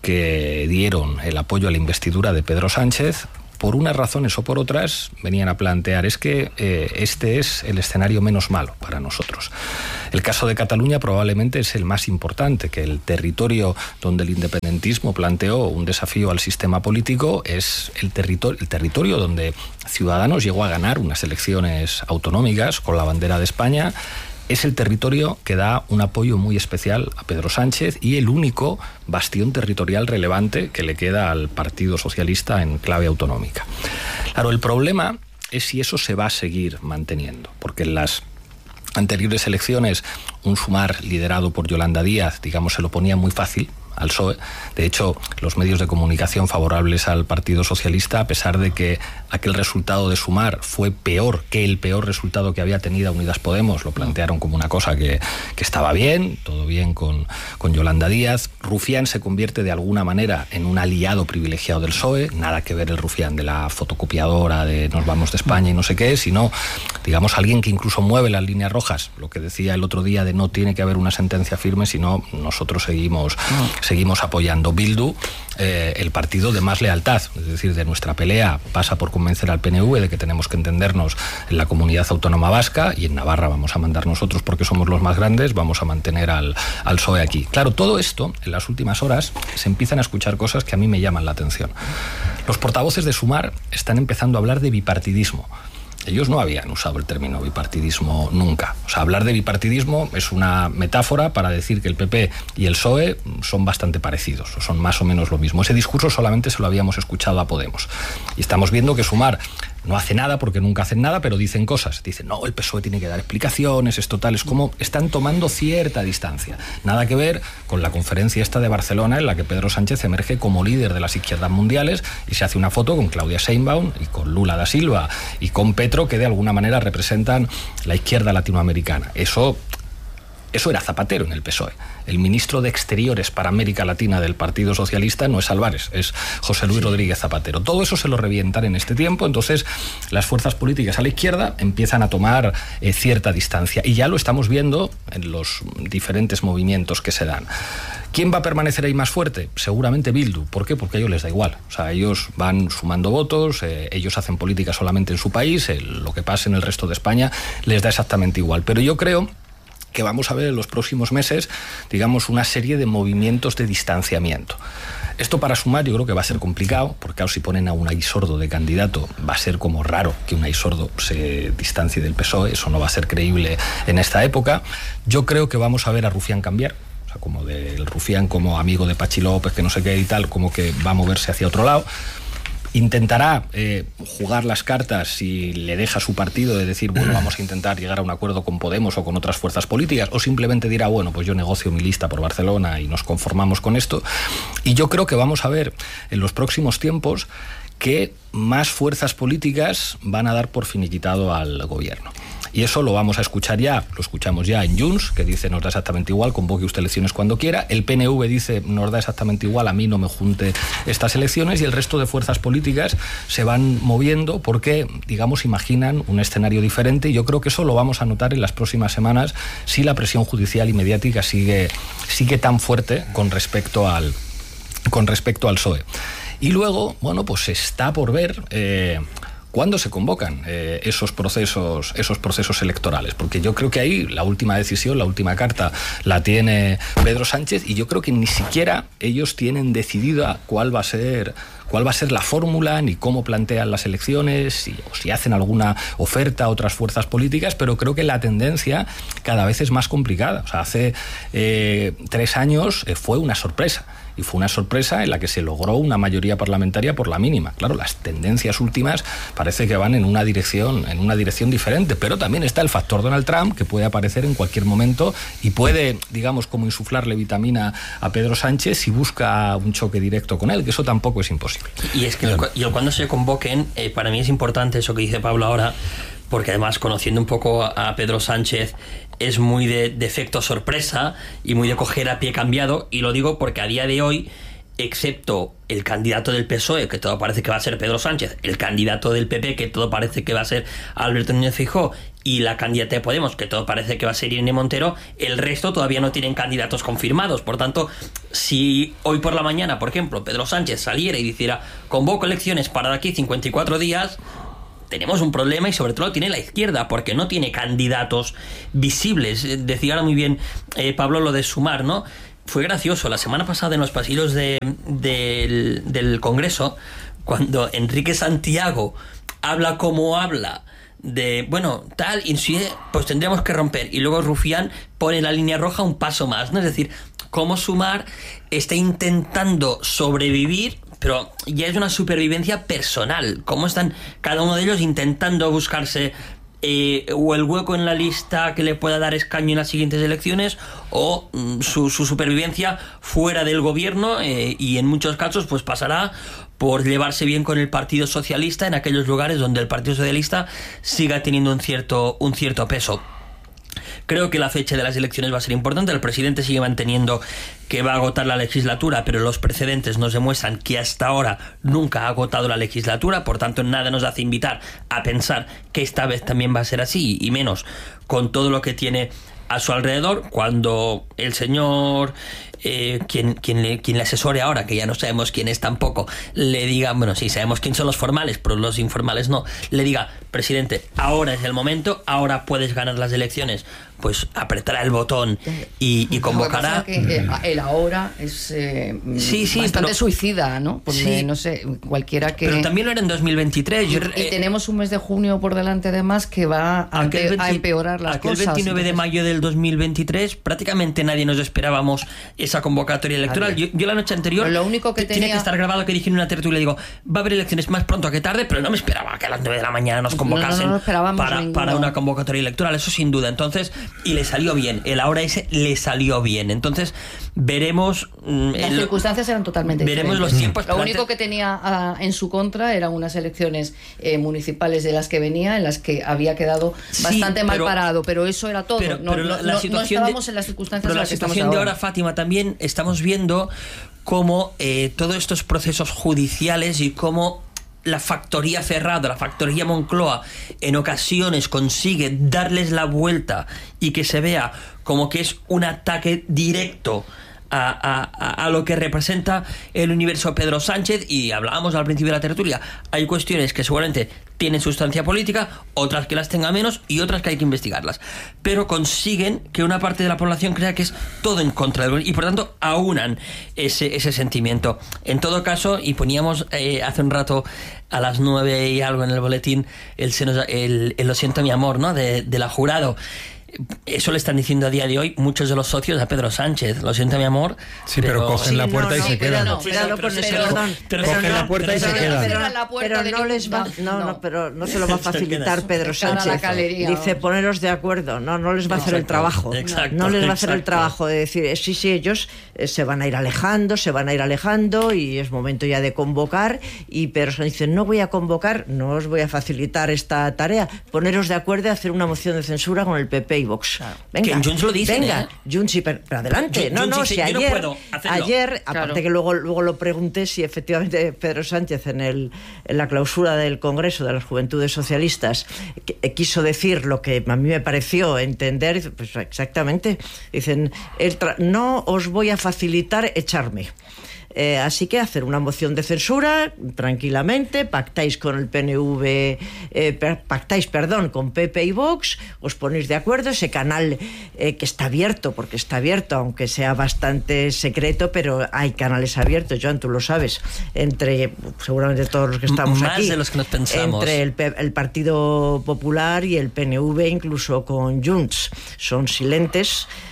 que dieron el apoyo a la investidura de Pedro Sánchez, por unas razones o por otras, venían a plantear es que eh, este es el escenario menos malo para nosotros. El caso de Cataluña probablemente es el más importante, que el territorio donde el independentismo planteó un desafío al sistema político es el territorio, el territorio donde Ciudadanos llegó a ganar unas elecciones autonómicas con la bandera de España. Es el territorio que da un apoyo muy especial a Pedro Sánchez y el único bastión territorial relevante que le queda al Partido Socialista en clave autonómica. Claro, el problema es si eso se va a seguir manteniendo, porque en las anteriores elecciones un Sumar liderado por Yolanda Díaz, digamos, se lo ponía muy fácil al P S O E. De hecho, los medios de comunicación favorables al Partido Socialista, a pesar de que aquel resultado de Sumar fue peor que el peor resultado que había tenido Unidas Podemos, lo plantearon como una cosa que, que estaba bien, todo bien con, con Yolanda Díaz. Rufián se convierte de alguna manera en un aliado privilegiado del P S O E, nada que ver el Rufián de la fotocopiadora, de nos vamos de España y no sé qué, sino, digamos, alguien que incluso mueve las líneas rojas, lo que decía el otro día de no tiene que haber una sentencia firme, sino nosotros seguimos... No. Seguimos apoyando Bildu, eh, el partido de más lealtad, es decir, de nuestra pelea pasa por convencer al P N V de que tenemos que entendernos en la comunidad autónoma vasca, y en Navarra vamos a mandar nosotros porque somos los más grandes, vamos a mantener al, al P S O E aquí. Claro, todo esto, en las últimas horas, se empiezan a escuchar cosas que a mí me llaman la atención. Los portavoces de Sumar están empezando a hablar de bipartidismo. Ellos no habían usado el término bipartidismo nunca. O sea, hablar de bipartidismo es una metáfora para decir que el P P y el P S O E son bastante parecidos, o son más o menos lo mismo. Ese discurso solamente se lo habíamos escuchado a Podemos. Y estamos viendo que Sumar no hace nada porque nunca hacen nada, pero dicen cosas. Dicen, no, el P S O E tiene que dar explicaciones, esto tal. Es como están tomando cierta distancia. Nada que ver con la conferencia esta de Barcelona en la que Pedro Sánchez emerge como líder de las izquierdas mundiales y se hace una foto con Claudia Sheinbaum y con Lula da Silva y con Petro, que de alguna manera representan la izquierda latinoamericana. Eso... Eso era Zapatero en el P S O E. El ministro de Exteriores para América Latina del Partido Socialista no es Álvarez, es José Luis sí. Rodríguez Zapatero. Todo eso se lo revientan en este tiempo, entonces las fuerzas políticas a la izquierda empiezan a tomar eh, cierta distancia. Y ya lo estamos viendo en los diferentes movimientos que se dan. ¿Quién va a permanecer ahí más fuerte? Seguramente Bildu. ¿Por qué? Porque a ellos les da igual. O sea, ellos van sumando votos, eh, ellos hacen política solamente en su país, eh, lo que pase en el resto de España les da exactamente igual. Pero yo creo que vamos a ver en los próximos meses, digamos, una serie de movimientos de distanciamiento. Esto para Sumar yo creo que va a ser complicado, porque claro, si ponen a Unai Sordo de candidato, va a ser como raro que Unai Sordo se distancie del P S O E, eso no va a ser creíble en esta época. Yo creo que vamos a ver a Rufián cambiar, o sea, como del Rufián como amigo de Pachi López, que no sé qué y tal, como que va a moverse hacia otro lado. Intentará eh, jugar las cartas si le deja su partido de decir, bueno, vamos a intentar llegar a un acuerdo con Podemos o con otras fuerzas políticas, o simplemente dirá, bueno, pues yo negocio mi lista por Barcelona y nos conformamos con esto. Y yo creo que vamos a ver en los próximos tiempos que más fuerzas políticas van a dar por finiquitado al gobierno. Y eso lo vamos a escuchar ya, lo escuchamos ya en Junts, que dice nos da exactamente igual, convoque usted elecciones cuando quiera. El P N V dice nos da exactamente igual, a mí no me junte estas elecciones. Y el resto de fuerzas políticas se van moviendo porque, digamos, imaginan un escenario diferente. Y yo creo que eso lo vamos a notar en las próximas semanas si la presión judicial y mediática sigue, sigue tan fuerte con respecto al, con respecto al P S O E. Y luego, bueno, pues está por ver... Eh, ¿Cuándo se convocan eh, esos procesos, esos procesos electorales? Porque yo creo que ahí la última decisión, la última carta, la tiene Pedro Sánchez, y yo creo que ni siquiera ellos tienen decidida cuál va a ser, cuál va a ser la fórmula, ni cómo plantean las elecciones, si, o si hacen alguna oferta a otras fuerzas políticas, pero creo que la tendencia cada vez es más complicada. O sea, hace eh, tres años eh, fue una sorpresa. Y fue una sorpresa en la que se logró una mayoría parlamentaria por la mínima. Claro, las tendencias últimas parece que van en una dirección, en una dirección diferente, pero también está el factor Donald Trump, que puede aparecer en cualquier momento y puede, digamos, como insuflarle vitamina a Pedro Sánchez si busca un choque directo con él, que eso tampoco es imposible. Y es que el, y el cuando se convoquen, eh, para mí es importante eso que dice Pablo ahora, porque además, conociendo un poco a Pedro Sánchez, es muy de, de efecto sorpresa y muy de coger a pie cambiado, y lo digo porque a día de hoy, excepto el candidato del P S O E, que todo parece que va a ser Pedro Sánchez, el candidato del P P, que todo parece que va a ser Alberto Núñez Feijóo, y la candidata de Podemos, que todo parece que va a ser Irene Montero, el resto todavía no tienen candidatos confirmados. Por tanto, si hoy por la mañana, por ejemplo, Pedro Sánchez saliera y dijera convoco elecciones para de aquí cincuenta y cuatro días, tenemos un problema, y sobre todo lo tiene la izquierda, porque no tiene candidatos visibles. Decía ahora muy bien eh, Pablo lo de Sumar, ¿no? Fue gracioso, la semana pasada en los pasillos de, de, del Congreso, cuando Enrique Santiago habla como habla, de, bueno, tal, y si, pues tendríamos que romper, y luego Rufián pone la línea roja un paso más, ¿no? Es decir, cómo Sumar está intentando sobrevivir, pero ya es una supervivencia personal, cómo están cada uno de ellos intentando buscarse Eh, o el hueco en la lista que le pueda dar escaño en las siguientes elecciones, o mm, su, su supervivencia fuera del gobierno, eh, y en muchos casos pues pasará por llevarse bien con el Partido Socialista en aquellos lugares donde el Partido Socialista siga teniendo un cierto, un cierto peso. Creo que la fecha de las elecciones va a ser importante. El presidente sigue manteniendo que va a agotar la legislatura, pero los precedentes nos demuestran que hasta ahora nunca ha agotado la legislatura, por tanto nada nos hace invitar a pensar que esta vez también va a ser así, y menos con todo lo que tiene a su alrededor. Cuando el señor eh, quien, quien, le, quien le asesore ahora, que ya no sabemos quién es tampoco, le diga, bueno, sí sabemos quién son los formales, pero los informales no, le diga, presidente, ahora es el momento, ahora puedes ganar las elecciones, pues apretará el botón y, y convocará. Que que el ahora es eh, sí, sí, bastante pero, suicida, ¿no? Porque, sí, no sé, cualquiera que... Pero también lo era en dos mil veintitrés. Y, Yo, y eh, tenemos un mes de junio por delante, además, que va a, empe veinte, a empeorar las aquel cosas. El veintinueve entonces... de mayo del dos mil veintitrés, prácticamente nadie nos esperábamos esa convocatoria electoral. Yo, yo la noche anterior, pero lo único que tiene tenía... que estar grabado, que dije en una tertulia, digo, va a haber elecciones más pronto que tarde, pero no me esperaba que a las nueve de la mañana nos convocasen no, no, no para, para una convocatoria electoral, eso sin duda. Entonces, y le salió bien, el ahora ese le salió bien. Entonces, veremos... Las el, circunstancias eran totalmente veremos diferentes. los tiempos. Lo único que tenía uh, en su contra eran unas elecciones eh, municipales de las que venía, en las que había quedado bastante sí, mal pero, parado, pero eso era todo. Pero, no, pero no, la no, situación no estábamos de, en las circunstancias pero en la las que situación estamos de ahora. ahora, Fátima, también estamos viendo cómo eh, todos estos procesos judiciales y cómo la factoría Cerrado, la factoría Moncloa, en ocasiones consigue darles la vuelta y que se vea como que es un ataque directo a, a, a lo que representa el universo Pedro Sánchez. Y hablábamos al principio de la tertulia, hay cuestiones que seguramente tienen sustancia política, otras que las tenga menos y otras que hay que investigarlas, pero consiguen que una parte de la población crea que es todo en contra del gobierno y por tanto aunan ese, ese sentimiento. En todo caso, y poníamos eh, hace un rato a las nueve y algo en el boletín el, el, el, el Lo siento mi amor, ¿no? de, de la Jurado. Eso le están diciendo a día de hoy muchos de los socios a Pedro Sánchez. Lo siento, mi amor. Sí, pero, pero cogen sí, la puerta no, y no, se quedan. No, pero, pero, pero, perdón, pero cogen no, la puerta y se quedan. Pero no les va, no, no, pero no se lo va a facilitar Pedro Sánchez. Dice poneros de acuerdo. No, no les va a hacer el trabajo. Exacto, no les va a exacto. hacer el trabajo de decir sí, sí, ellos se van a ir alejando, se van a ir alejando y es momento ya de convocar. Y Pedro Sánchez dice no voy a convocar, no os voy a facilitar esta tarea. Poneros de acuerdo y hacer una moción de censura con el P P y Vox. Claro. Venga, que en Junts lo dicen, venga, ¿eh? Junts, sí, pero, pero adelante. Junts, no, no, Junts si dice, ayer, yo no puedo hacerlo. ayer Claro. aparte que luego, luego lo pregunté si efectivamente Pedro Sánchez en, el, en la clausura del Congreso de las Juventudes Socialistas que, eh, quiso decir lo que a mí me pareció entender, pues exactamente, dicen, el no os voy a facilitar echarme. Eh, así que hacer una moción de censura tranquilamente, pactáis con el P N V, eh, pactáis, perdón, con P P y Vox, os ponéis de acuerdo, ese canal eh, que está abierto, porque está abierto, aunque sea bastante secreto, pero hay canales abiertos, Joan, tú lo sabes, entre seguramente todos los que estamos Más aquí, de los que nos pensamos. entre el, el Partido Popular y el P N V, incluso con Junts, son silentes.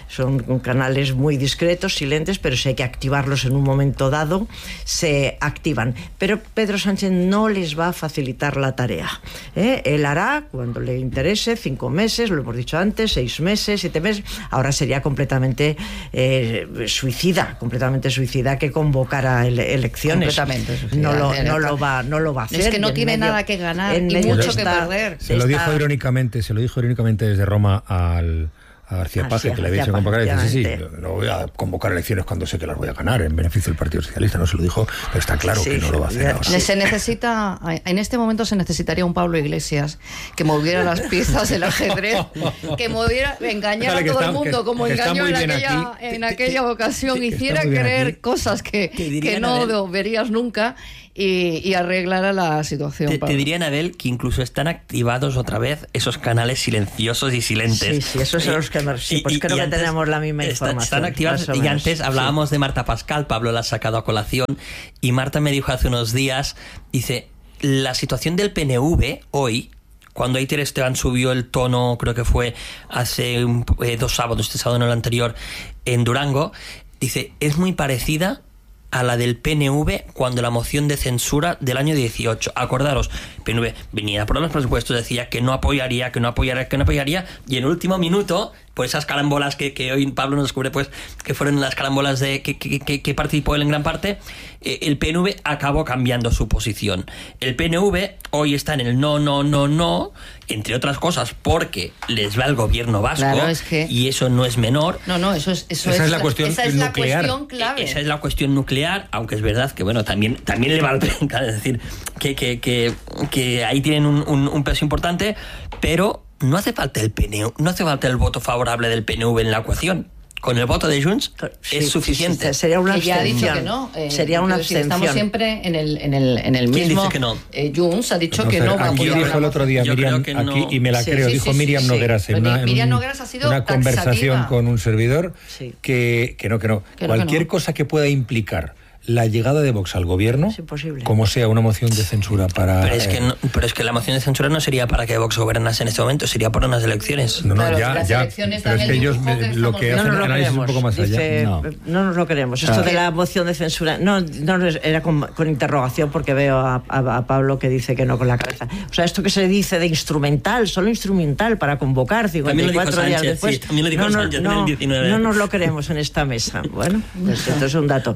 son canales muy discretos, silentes, pero si hay que activarlos en un momento dado, se activan. Pero Pedro Sánchez no les va a facilitar la tarea, ¿eh? Él hará cuando le interese, cinco meses, lo hemos dicho antes, seis meses, siete meses. Ahora sería completamente eh, suicida, completamente suicida que convocara ele elecciones. Completamente suicida. No lo, no lo va, no lo va a hacer. Es que no tiene medio, nada que ganar y mucho que perder. Se lo dijo irónicamente, se lo dijo irónicamente desde Roma al a García Paz, que le había hecho convocar, y dice, sí, sí, no voy a convocar elecciones cuando sé que las voy a ganar en beneficio del Partido Socialista. No se lo dijo, pero está claro sí, que no lo va a hacer ahora. Se necesita, en este momento se necesitaría un Pablo Iglesias que moviera las piezas del ajedrez, que moviera, engañara a todo está, el mundo, que, como que engañó en aquella, aquí, en aquella que, ocasión, que, hiciera creer aquí. cosas que, que no verías nunca. Y, y arreglara la situación. Te, te diría, Anabel, que incluso están activados otra vez esos canales silenciosos y silentes. Sí, sí, esos son los que... Sí, pues y, creo y que antes, tenemos la misma información. Están activados, y antes hablábamos sí. de Marta Pascal, Pablo la ha sacado a colación, y Marta me dijo hace unos días, dice, la situación del P N V hoy, cuando Aiter Esteban subió el tono, creo que fue hace un, eh, dos sábados, este sábado no el anterior, en Durango, dice, es muy parecida a la del P N V cuando la moción de censura del año dieciocho. Acordaros, P N V venía por los presupuestos, decía que no apoyaría, que no apoyaría, que no apoyaría, y en el último minuto, por esas carambolas que, que hoy Pablo nos descubre, pues, que fueron las carambolas de que, que, que, que participó él en gran parte, eh, el P N V acabó cambiando su posición. El P N V hoy está en el no, no, no, no, entre otras cosas, porque les va el gobierno vasco, claro, es que... y eso no es menor. No, no, eso es, eso esa es, es la cuestión esa es nuclear. La cuestión clave. Esa es la cuestión nuclear, aunque es verdad que, bueno, también, también le va al es decir, que, que, que, que ahí tienen un, un, un peso importante, pero no hace falta el P N V, no hace falta el voto favorable del P N V en la ecuación. Con el voto de Junts sí, es suficiente. Sí, sí, sería una que ya abstención. Ha dicho que no. Eh, sería una abstención. Estamos siempre en el, en el, en el ¿Quién mismo. dice que no? Eh, Junts ha dicho no, que no va a apoyar. Aquí dijo el otro día Yo Miriam, que aquí, no. y me la sí, creo, sí, dijo sí, Miriam sí, Nogueras sí. en una, Miriam en Nogueras ha sido una conversación taxativa. con un servidor sí. que, que no, que no. Que Cualquier no, que no. cosa que pueda implicar la llegada de Vox al gobierno, es imposible. como sea una moción de censura para... Pero es, eh, que no, pero es que la moción de censura no sería para que Vox gobernase en este momento, sería por unas elecciones. No, no, claro, ya, las ya, elecciones pero es que ellos me, lo que hacen no análisis un poco más dice, allá. No. no nos lo queremos. Esto ah. de la moción de censura, no, no era con, con interrogación, porque veo a, a, a Pablo que dice que no con la cabeza. O sea, esto que se dice de instrumental, solo instrumental para convocar cincuenta y cuatro días Sánchez, después. Sí, también lo dijo no, Sánchez no, en el diecinueve. No nos lo queremos en esta mesa. Bueno, pues esto es un dato.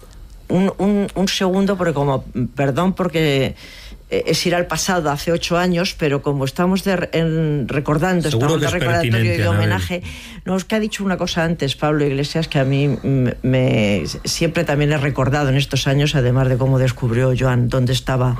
Un, un, un segundo, porque como, perdón, porque es ir al pasado, hace ocho años, pero como estamos de, en, recordando, seguro estamos de recordatorio y de homenaje, no, es que ha dicho una cosa antes Pablo Iglesias que a mí me, me siempre también he recordado en estos años, además de cómo descubrió Joan dónde estaba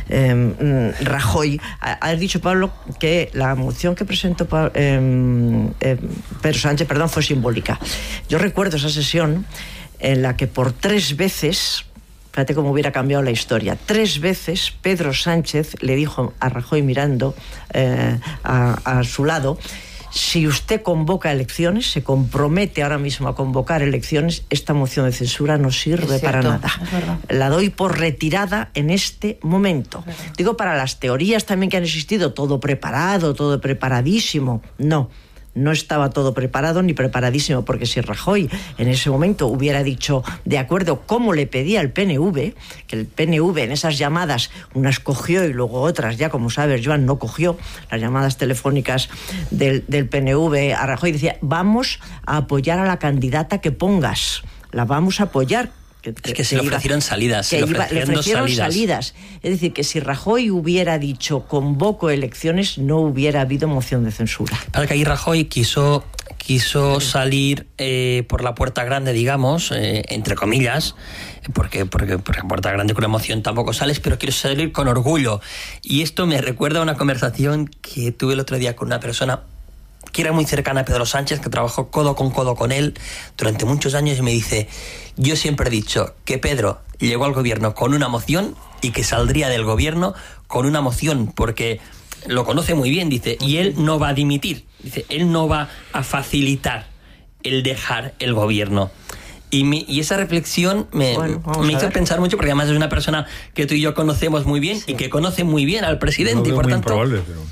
eh, Rajoy. Ha, ha dicho Pablo que la moción que presentó eh, eh, Pedro Sánchez, perdón, fue simbólica. Yo recuerdo esa sesión en la que por tres veces, fíjate cómo hubiera cambiado la historia, tres veces Pedro Sánchez le dijo a Rajoy mirando eh, a, a su lado, si usted convoca elecciones, se compromete ahora mismo a convocar elecciones, esta moción de censura no sirve para nada. La doy por retirada en este momento. Digo, para las teorías también que han existido, todo preparado, todo preparadísimo, no. No estaba todo preparado ni preparadísimo, porque si Rajoy en ese momento hubiera dicho de acuerdo como le pedía el P N V, que el P N V en esas llamadas unas cogió y luego otras ya, como sabes, Joan, no cogió las llamadas telefónicas del, del P N V a Rajoy, decía, vamos a apoyar a la candidata que pongas, la vamos a apoyar. Que, es que se le ofrecieron iba, salidas, se le, iba, ofrecieron le ofrecieron salidas. salidas. Es decir, que si Rajoy hubiera dicho convoco elecciones, no hubiera habido moción de censura. Para que ahí Rajoy quiso, quiso salir eh, por la puerta grande, digamos, eh, entre comillas, porque, porque por la puerta grande con emoción tampoco sales, pero quiero salir con orgullo. Y esto me recuerda a una conversación que tuve el otro día con una persona que era muy cercana a Pedro Sánchez, que trabajó codo con codo con él durante muchos años, y me dice, yo siempre he dicho que Pedro llegó al gobierno con una moción y que saldría del gobierno con una moción, porque lo conoce muy bien, dice, y él no va a dimitir, dice, él no va a facilitar el dejar el gobierno. Y, mi, y esa reflexión me, bueno, me hizo pensar mucho, porque además es una persona que tú y yo conocemos muy bien, sí, y que conoce muy bien al presidente, no y por muy tanto... improbable, pero...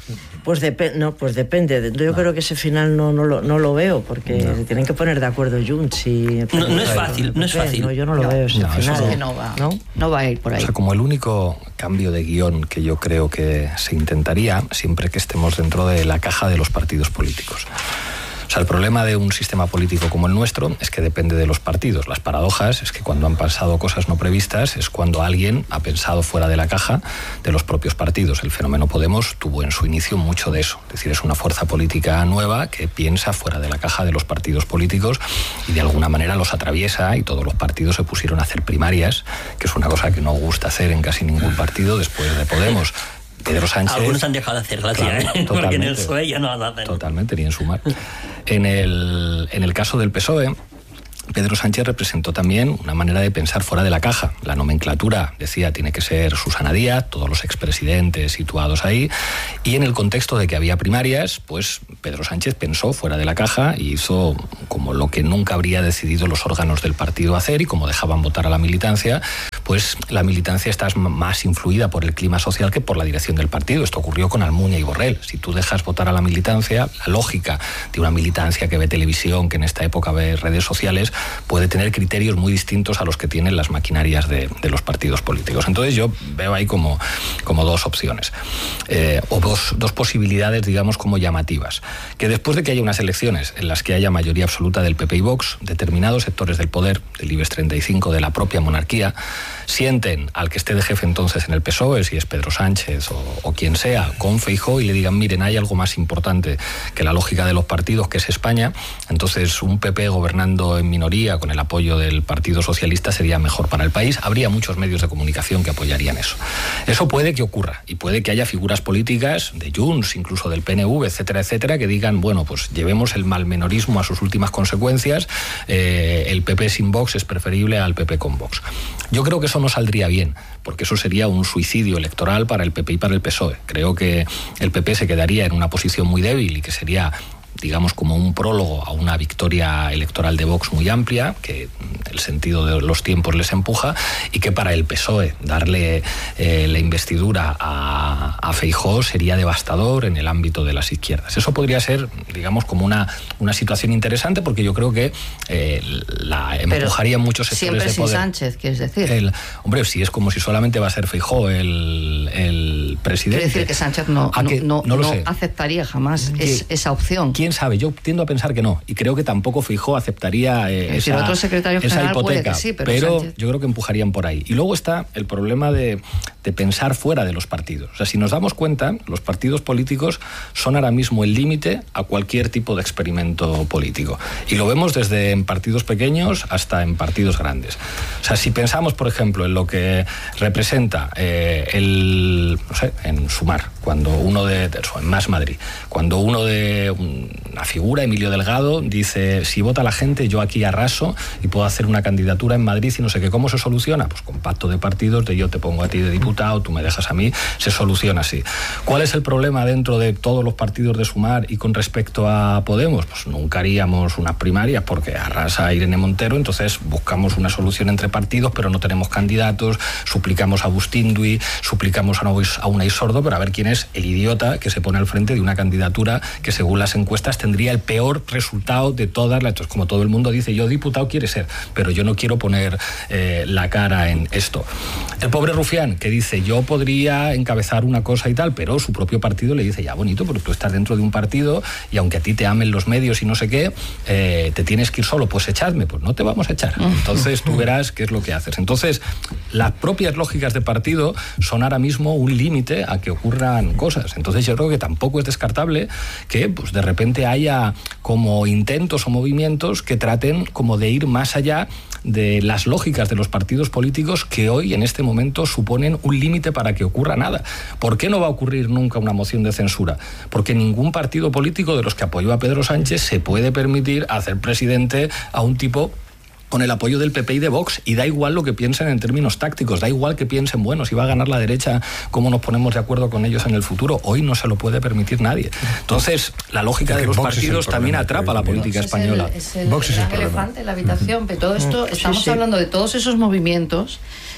Pues, dep no, pues depende. Yo no. creo que ese final no, no, lo, no lo veo, porque no. se tienen que poner de acuerdo Junts y... No, no es fácil, no es fácil. No, yo no lo no, veo ese no, final. Es que no va, ¿no? no va a ir por ahí. O sea, como el único cambio de guión que yo creo que se intentaría, siempre que estemos dentro de la caja de los partidos políticos. O sea, el problema de un sistema político como el nuestro es que depende de los partidos. Las paradojas es que cuando han pasado cosas no previstas es cuando alguien ha pensado fuera de la caja de los propios partidos. El fenómeno Podemos tuvo en su inicio mucho de eso. Es decir, es una fuerza política nueva que piensa fuera de la caja de los partidos políticos y de alguna manera los atraviesa, y todos los partidos se pusieron a hacer primarias, que es una cosa que no gusta hacer en casi ningún partido después de Podemos. Pedro Sánchez... Algunos han dejado de hacerlas, claro, ¿eh? Porque en el P S O E ya no las hacen. Totalmente, ni en Sumar. En el, en el caso del P S O E, Pedro Sánchez representó también una manera de pensar fuera de la caja. La nomenclatura, decía, tiene que ser Susana Díaz, todos los expresidentes situados ahí, y en el contexto de que había primarias, pues Pedro Sánchez pensó fuera de la caja y hizo como lo que nunca habría decidido los órganos del partido hacer, y como dejaban votar a la militancia, pues la militancia está más influida por el clima social que por la dirección del partido. Esto ocurrió con Almunia y Borrell. Si tú dejas votar a la militancia, la lógica de una militancia que ve televisión, que en esta época ve redes sociales, puede tener criterios muy distintos a los que tienen las maquinarias de, de los partidos políticos. Entonces yo veo ahí como, como dos opciones, eh, o dos, dos posibilidades, digamos, como llamativas. Que después de que haya unas elecciones en las que haya mayoría absoluta del P P y Vox, determinados sectores del poder, del IBEX treinta y cinco, de la propia monarquía, sienten al que esté de jefe entonces en el P S O E, si es Pedro Sánchez o, o quien sea, con Feijóo, y le digan, miren, hay algo más importante que la lógica de los partidos, que es España. Entonces un P P gobernando en minoría con el apoyo del Partido Socialista sería mejor para el país. Habría muchos medios de comunicación que apoyarían eso. Eso puede que ocurra, y puede que haya figuras políticas de Junts, incluso del P N V, etcétera, etcétera, que digan, bueno, pues llevemos el malmenorismo a sus últimas consecuencias, eh, el P P sin Vox es preferible al P P con Vox. Yo creo que eso no saldría bien, porque eso sería un suicidio electoral para el P P y para el P S O E. Creo que el P P se quedaría en una posición muy débil y que sería, digamos, como un prólogo a una victoria electoral de Vox muy amplia, que el sentido de los tiempos les empuja, y que para el P S O E darle eh, la investidura a, a Feijóo sería devastador en el ámbito de las izquierdas. Eso podría ser, digamos, como una, una situación interesante, porque yo creo que eh, la empujaría muchos sectores siempre de poder. Sin Sánchez, ¿quieres decir? El, hombre, si es como si solamente va a ser Feijóo el, el presidente. Quiere decir que Sánchez no, no, que, no, no, lo no sé. aceptaría jamás es, esa opción. ¿Quién sabe? Yo tiendo a pensar que no, y creo que tampoco Feijóo aceptaría eh, esa, otro secretario esa general hipoteca, puede que sí, pero, pero Sánchez... yo creo que empujarían por ahí. Y luego está el problema de, de pensar fuera de los partidos. O sea, si nos damos cuenta, los partidos políticos son ahora mismo el límite a cualquier tipo de experimento político, y lo vemos desde en partidos pequeños hasta en partidos grandes. O sea, si pensamos, por ejemplo, en lo que representa eh, el, no sé, en Sumar, cuando uno de, de en Más Madrid, cuando uno de una figura, Emilio Delgado, dice, si vota la gente, yo aquí arraso y puedo hacer una candidatura en Madrid y no sé qué. ¿Cómo se soluciona? Pues con pacto de partidos, de yo te pongo a ti de diputado, tú me dejas a mí, se soluciona así. ¿Cuál es el problema dentro de todos los partidos de Sumar y con respecto a Podemos? Pues nunca haríamos unas primarias porque arrasa Irene Montero, entonces buscamos una solución entre partidos, pero no tenemos candidatos, suplicamos a Bustindui, suplicamos a Unai Sordo, pero a ver quién es el idiota que se pone al frente de una candidatura que según las encuestas tendría el peor resultado de todas las... Entonces, como todo el mundo dice, yo diputado quiere ser, pero yo no quiero poner eh, la cara en esto. El pobre Rufián, que dice, yo podría encabezar una cosa y tal, pero su propio partido le dice, ya bonito, pero tú estás dentro de un partido y aunque a ti te amen los medios y no sé qué, eh, te tienes que ir solo, pues echadme, pues no te vamos a echar. Entonces tú verás qué es lo que haces. Entonces, las propias lógicas de partido son ahora mismo un límite a que ocurran cosas. Entonces yo creo que tampoco es descartable que pues de repente haya como intentos o movimientos que traten como de ir más allá de las lógicas de los partidos políticos que hoy en este momento suponen un límite para que ocurra nada. ¿Por qué no va a ocurrir nunca una moción de censura? Porque ningún partido político de los que apoyó a Pedro Sánchez se puede permitir hacer presidente a un tipo con el apoyo del P P y de Vox, y da igual lo que piensen en términos tácticos, da igual que piensen, bueno, si va a ganar la derecha, cómo nos ponemos de acuerdo con ellos en el futuro. Hoy no se lo puede permitir nadie. Entonces, la lógica de los Vox partidos también atrapa a la política Vox española. Es el, es el Vox es el gran problema. elefante en la habitación, pero todo esto, Sí, estamos sí. hablando de todos esos movimientos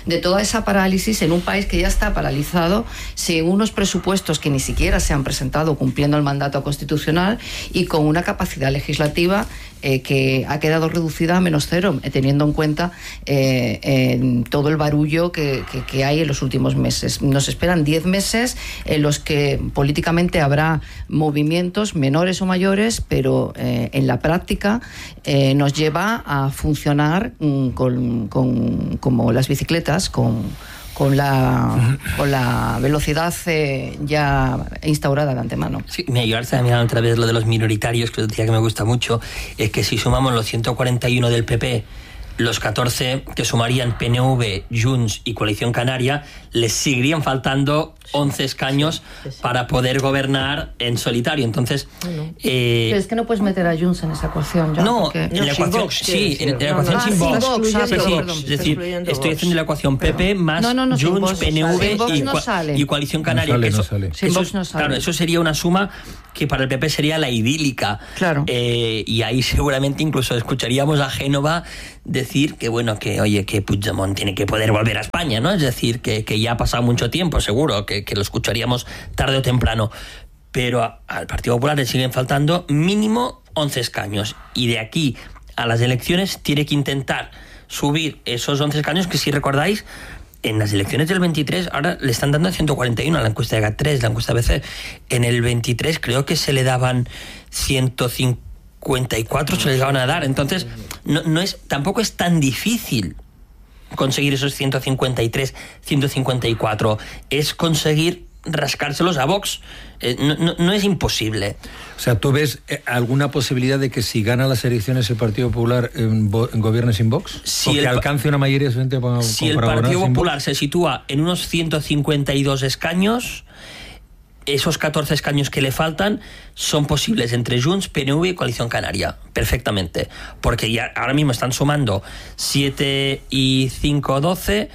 de toda esa parálisis en un país que ya está paralizado, sin unos presupuestos que ni siquiera se han presentado cumpliendo el mandato constitucional y con una capacidad legislativa eh, que ha quedado reducida a menos cero, eh, teniendo en cuenta eh, eh, todo el barullo que, que, que hay en los últimos meses. Nos esperan diez meses en los que políticamente habrá movimientos menores o mayores, pero eh, en la práctica eh, nos lleva a funcionar mm, con, con, como las bicicletas, con, con, la, con la velocidad eh, ya instaurada de antemano. Sí, me ayudarse a mirar otra vez lo de los minoritarios, que es decía que me gusta mucho, es que si sumamos los ciento cuarenta y uno del P P, los catorce que sumarían P N V, Junts y Coalición Canaria, les seguirían faltando once escaños sí, sí, sí. para poder gobernar en solitario. Entonces, bueno. eh, pero es que no puedes meter a Junts en esa ecuación. Ya, no, porque... en la ecuación, Vox, sí, en la ecuación no, no, sin Vox. Ah, Vox, ah, sí, sí, perdón, es decir, estoy Vox. haciendo la ecuación P P más no, no, no, Junts, Vox, P N V Vox y, no sale. y Coalición Canaria. No sale, eso, no sale. Sin eso, Vox no sale. Claro, eso sería una suma que para el P P sería la idílica. Claro. Eh, y ahí seguramente incluso escucharíamos a Génova decir que, bueno, que oye, que Puigdemont tiene que poder volver a España, ¿no? Es decir, que, que ya ha pasado mucho tiempo, seguro, que, que lo escucharíamos tarde o temprano. Pero a, al Partido Popular le siguen faltando mínimo once escaños. Y de aquí a las elecciones tiene que intentar subir esos once escaños que, si recordáis, en las elecciones del veintitrés ahora le están dando a ciento cuarenta y uno, a la encuesta de G A T tres, la encuesta B C. En el veintitrés creo que se le daban ciento cincuenta y cuatro, se le llegaban a dar. Entonces, no, no es, tampoco es tan difícil conseguir esos ciento cincuenta y tres, ciento cincuenta y cuatro. Es conseguir rascárselos a Vox. Eh, no, no, no es imposible. O sea, ¿tú ves eh, alguna posibilidad de que si gana las elecciones el Partido Popular en, en gobierne sin Vox? Si ¿O que el, alcance una mayoría suficiente para, si para el Partido Popular Vox? se sitúa en unos ciento cincuenta y dos escaños, esos catorce escaños que le faltan son posibles entre Junts, P N V y Coalición Canaria, perfectamente, porque ya ahora mismo están sumando siete y cinco, doce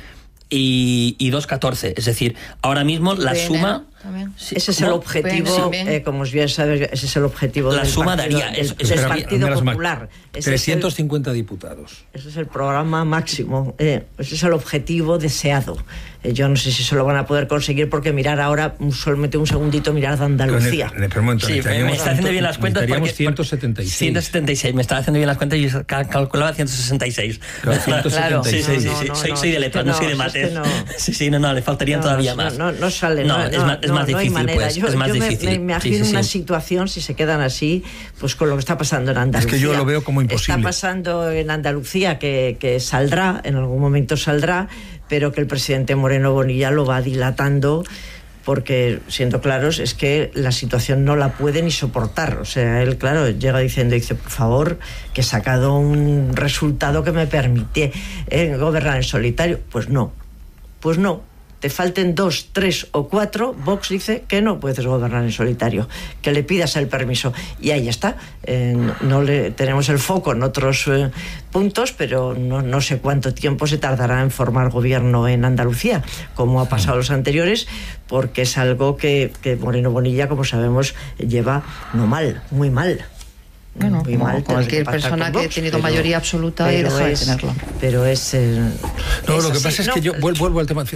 y, y dos, catorce, es decir, ahora mismo la P N, suma... Sí, ese es el objetivo, eh, como bien sabes, ese es el objetivo la del suma partido, daría, del, eso, del eso Partido sería, Popular. Ese trescientos cincuenta es el, diputados. Ese es el programa máximo, eh, ese es el objetivo deseado. Eh, yo no sé si se lo van a poder conseguir, porque mirar ahora, solamente un segundito, mirar de Andalucía. En el, en el momento, sí, me está haciendo bien las cuentas porque ciento setenta y seis. ciento setenta y seis, me estaba haciendo bien las cuentas y yo calculaba ciento sesenta y seis. Claro, claro. Sí, sí, sí, no, sí. no, soy, no, soy de letras, no, no soy de mates. No. Sí, sí, no, no, le faltarían no, todavía no, más. No, no sale, no, no, es más, es más no, difícil, no pues, yo, es más yo difícil. Me, me imagino sí, sí, una sí. situación, si se quedan así, pues con lo que está pasando en Andalucía. Es que yo lo veo como imposible. Está pasando en Andalucía que, que saldrá, en algún momento saldrá, pero que el presidente Moreno Bonilla lo va dilatando, porque, siendo claros, es que la situación no la puede ni soportar. O sea, él, claro, llega diciendo, dice, por favor, que he sacado un resultado que me permite eh, gobernar en solitario. Pues no, pues no. Te falten dos, tres o cuatro, Vox dice que no puedes gobernar en solitario, que le pidas el permiso. Y ahí está. Eh, no le, tenemos el foco en otros eh, puntos, pero no, no sé cuánto tiempo se tardará en formar gobierno en Andalucía, como ha pasado los anteriores, porque es algo que, que Moreno Bonilla, como sabemos, lleva no mal, muy mal. Bueno, muy como mal, cualquier persona que ha tenido pero, mayoría absoluta y deja es, de tenerlo. Pero es... Eh, no, es lo que así. pasa es no, que yo vuelvo, vuelvo al tema.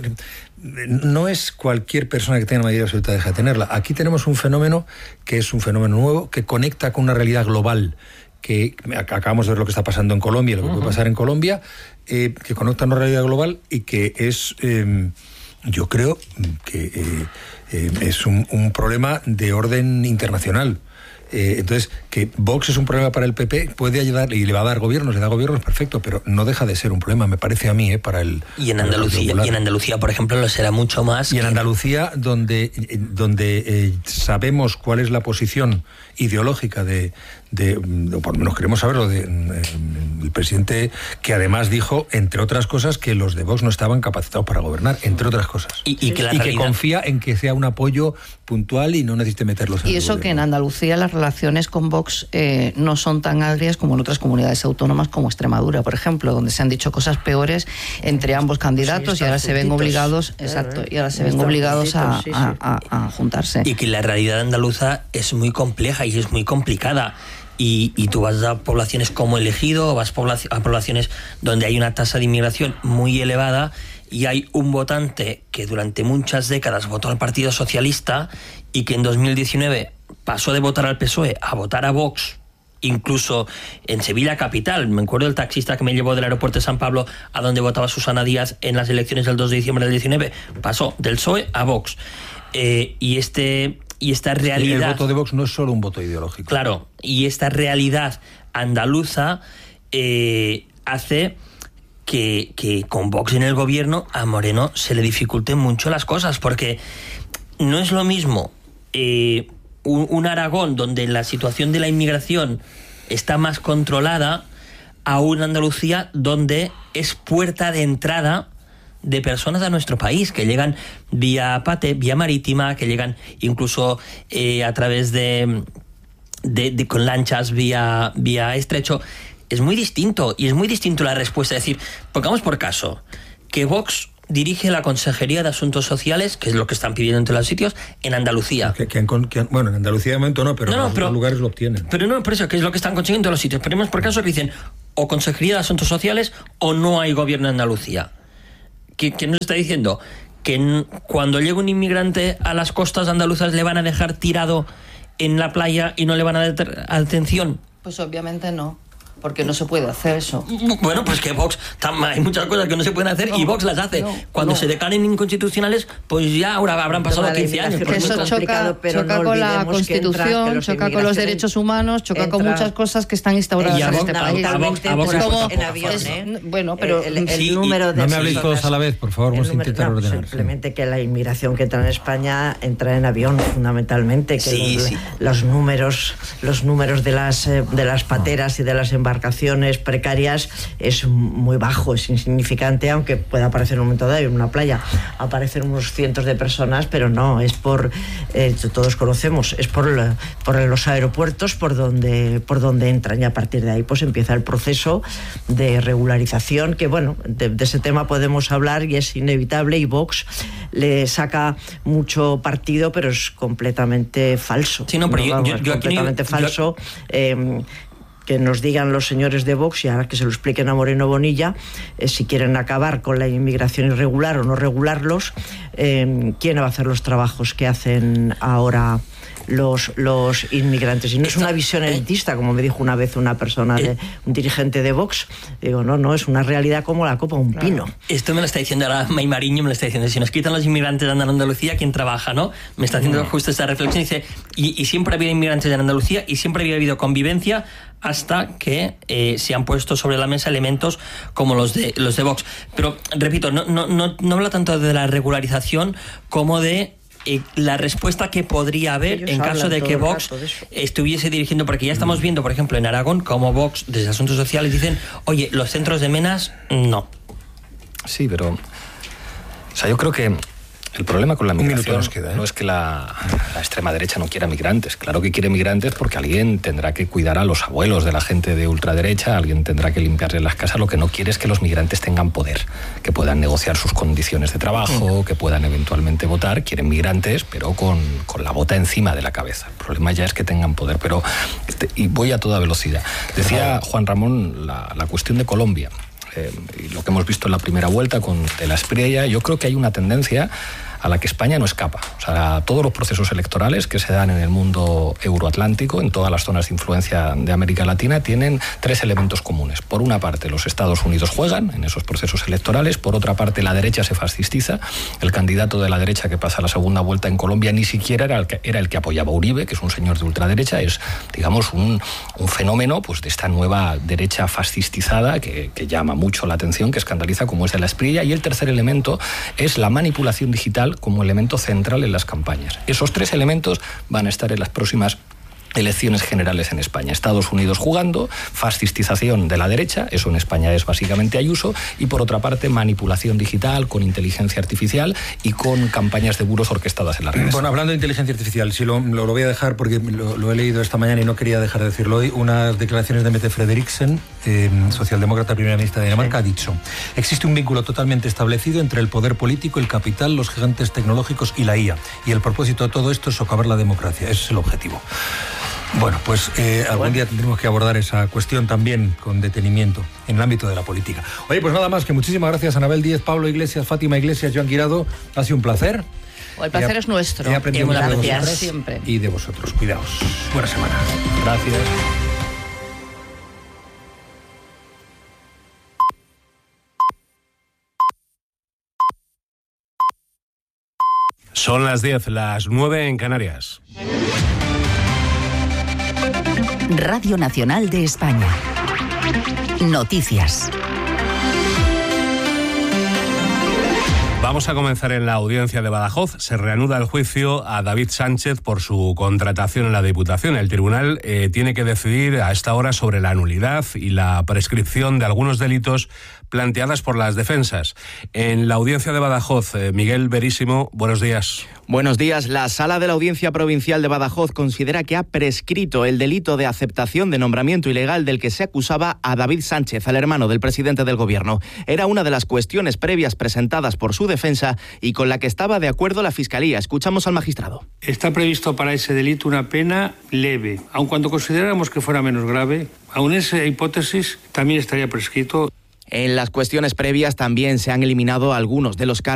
No es cualquier persona que tenga mayoría absoluta deja de tenerla. Aquí tenemos un fenómeno que es un fenómeno nuevo, que conecta con una realidad global, que acabamos de ver lo que está pasando en Colombia, lo que uh-huh. puede pasar en Colombia, eh, que conecta una realidad global y que es... Eh, yo creo que eh, eh, es un, un problema de orden internacional. Eh, entonces, que Vox es un problema para el P P, puede ayudar y le va a dar gobiernos, le da gobiernos, perfecto, pero no deja de ser un problema, me parece a mí, eh, para el... Y en Andalucía, y en Andalucía, por ejemplo, lo será mucho más. Y que... en Andalucía, donde, donde eh, sabemos cuál es la posición ideológica de, de, o por lo menos queremos saberlo, de, de, el presidente, que además dijo, entre otras cosas, que los de Vox no estaban capacitados para gobernar, entre otras cosas. Y, y, que, la y realidad... que confía en que sea un apoyo puntual y no necesite meterlos en y el eso gobierno. Que en Andalucía las relaciones con Vox eh, no son tan agrias como en otras comunidades autónomas, como Extremadura, por ejemplo, donde se han dicho cosas peores entre ambos candidatos, sí, y ahora se ven obligados, claro, exacto, y ahora se ven obligados a, sí, sí. A, a, a juntarse. Y que la realidad andaluza es muy compleja y es muy complicada. Y, y tú vas a poblaciones como El Ejido, vas a poblaciones donde hay una tasa de inmigración muy elevada y hay un votante que durante muchas décadas votó al Partido Socialista y que en dos mil diecinueve pasó de votar al P S O E a votar a Vox, incluso en Sevilla capital. Me acuerdo del taxista que me llevó del aeropuerto de San Pablo a donde votaba Susana Díaz en las elecciones del dos de diciembre del diecinueve, pasó del P S O E a Vox. Eh, y este y esta realidad... El voto de Vox no es solo un voto ideológico. Claro, y esta realidad andaluza eh, hace que, que con Vox en el gobierno a Moreno se le dificulten mucho las cosas, porque no es lo mismo eh, un, un Aragón donde la situación de la inmigración está más controlada a una Andalucía donde es puerta de entrada de personas a nuestro país, que llegan vía Pate, vía marítima, que llegan incluso eh, a través de, de, de con lanchas vía, vía estrecho. Es muy distinto, y es muy distinto la respuesta. Es decir, pongamos por caso que Vox dirige la Consejería de Asuntos Sociales, que es lo que están pidiendo en todos los sitios, en Andalucía. Que, que, que, bueno, en Andalucía de momento no, pero no, no, en pero, otros lugares lo obtienen. Pero no, por eso, que es lo que están consiguiendo en todos los sitios. Ponemos por caso que dicen o Consejería de Asuntos Sociales o no hay gobierno en Andalucía. ¿Qué, qué nos está diciendo? Que n- cuando llegue un inmigrante a las costas andaluzas le van a dejar tirado en la playa y no le van a dar atención. Pues obviamente no, porque no se puede hacer eso. Bueno, pues que Vox, hay muchas cosas que no se pueden hacer no, y Vox las hace. No, Cuando no. se declaren inconstitucionales, pues ya ahora habrán pasado quince años. Porque eso choca, choca no con la Constitución, choca con los derechos humanos, choca con muchas cosas que están instauradas en este país. A Vox, a Vox, es como, en avión, es, ¿eh? Bueno, pero el, el, el sí, número de no me habléis todos a la vez, por favor, vamos a intentar no, ordenar. Simplemente sí. Que la inmigración que entra en España entra en avión, fundamentalmente, que sí, los, sí. los números, los números de las de las pateras y de las embarcaciones precarias es muy bajo, es insignificante, aunque pueda aparecer en un momento dado en una playa aparecen unos cientos de personas, pero no, es por, eh, todos conocemos, es por, la, por los aeropuertos por donde, por donde entran, y a partir de ahí pues empieza el proceso de regularización, que bueno, de, de ese tema podemos hablar y es inevitable, y Vox le saca mucho partido, pero es completamente falso. Sí, no, pero no, yo, vamos, yo, es yo completamente yo, falso. Eh, que nos digan los señores de Vox, y ahora que se lo expliquen a Moreno Bonilla, eh, si quieren acabar con la inmigración irregular o no regularlos, eh, ¿quién va a hacer los trabajos que hacen ahora los, los inmigrantes? Y no es una visión elitista, como me dijo una vez una persona, de, un dirigente de Vox. Digo, no, no, es una realidad como la copa un pino. Esto me lo está diciendo ahora May Mariño, me lo está diciendo, si nos quitan los inmigrantes de Andalucía, ¿quién trabaja, no? Me está haciendo justo esta reflexión, y dice, y, y siempre ha habido inmigrantes en Andalucía, y siempre había habido convivencia, hasta que eh, se han puesto sobre la mesa elementos como los de los de Vox. Pero, repito, no, no, no, no habla tanto de la regularización como de eh, la respuesta que podría haber Ellos en caso de que Vox de estuviese dirigiendo, porque ya estamos viendo, por ejemplo, en Aragón, como Vox, desde Asuntos Sociales, dicen, oye, los centros de menas, no. Sí, pero... O sea, yo creo que el problema con la migración nos queda, ¿eh? No es que la, la extrema derecha no quiera migrantes. Claro que quiere migrantes porque alguien tendrá que cuidar a los abuelos de la gente de ultraderecha, alguien tendrá que limpiarle las casas. Lo que no quiere es que los migrantes tengan poder, que puedan negociar sus condiciones de trabajo, que puedan eventualmente votar. Quieren migrantes, pero con, con la bota encima de la cabeza. El problema ya es que tengan poder. Pero este, y voy a toda velocidad. Decía Juan Ramón la, la cuestión de Colombia. Eh, y lo que hemos visto en la primera vuelta con De la Espriella, yo creo que hay una tendencia a la que España no escapa. O sea, todos los procesos electorales que se dan en el mundo euroatlántico, en todas las zonas de influencia de América Latina, tienen tres elementos comunes. Por una parte, los Estados Unidos juegan en esos procesos electorales. Por otra parte, la derecha se fascistiza. El candidato de la derecha que pasa a la segunda vuelta en Colombia ni siquiera era el que, era el que apoyaba a Uribe, que es un señor de ultraderecha. Es, digamos, un, un fenómeno pues, de esta nueva derecha fascistizada que, que llama mucho la atención, que escandaliza, como es De la Espriella. Y el tercer elemento es la manipulación digital como elemento central en las campañas. Esos tres elementos van a estar en las próximas elecciones generales en España. Estados Unidos jugando, fascistización de la derecha, eso en España es básicamente Ayuso, y por otra parte manipulación digital con inteligencia artificial y con campañas de buros orquestadas en las redes. Bueno, hablando de inteligencia artificial, sí, lo, lo, lo voy a dejar porque lo, lo he leído esta mañana y no quería dejar de decirlo hoy, unas declaraciones de Mette Frederiksen, eh, socialdemócrata primera ministra de Dinamarca, ha dicho: existe un vínculo totalmente establecido entre el poder político, el capital, los gigantes tecnológicos y la I A, y el propósito de todo esto es socavar la democracia. Ese es el objetivo. Bueno, pues eh, algún bueno. día tendremos que abordar esa cuestión también con detenimiento en el ámbito de la política. Oye, pues nada más, que muchísimas gracias Anabel Díez, Pablo Iglesias, Fátima Iglesias, Joan Guirado. Ha sido un placer. El placer es nuestro. He aprendido mucho de vosotros siempre. Y de vosotros. Cuidaos. Buena semana. Gracias. Son las diez, las nueve en Canarias. Radio Nacional de España. Noticias. Vamos a comenzar en la audiencia de Badajoz. Se reanuda el juicio a David Sánchez por su contratación en la Diputación. El tribunal eh, tiene que decidir a esta hora sobre la nulidad y la prescripción de algunos delitos planteadas por las defensas. En la audiencia de Badajoz, eh, Miguel Verísimo, buenos días. Buenos días. La Sala de la Audiencia Provincial de Badajoz considera que ha prescrito el delito de aceptación de nombramiento ilegal del que se acusaba a David Sánchez, al hermano del presidente del Gobierno. Era una de las cuestiones previas presentadas por su defensa y con la que estaba de acuerdo la Fiscalía. Escuchamos al magistrado. Está previsto para ese delito una pena leve, aun cuando consideráramos que fuera menos grave, aun esa hipótesis también estaría prescrito. En las cuestiones previas también se han eliminado algunos de los cargos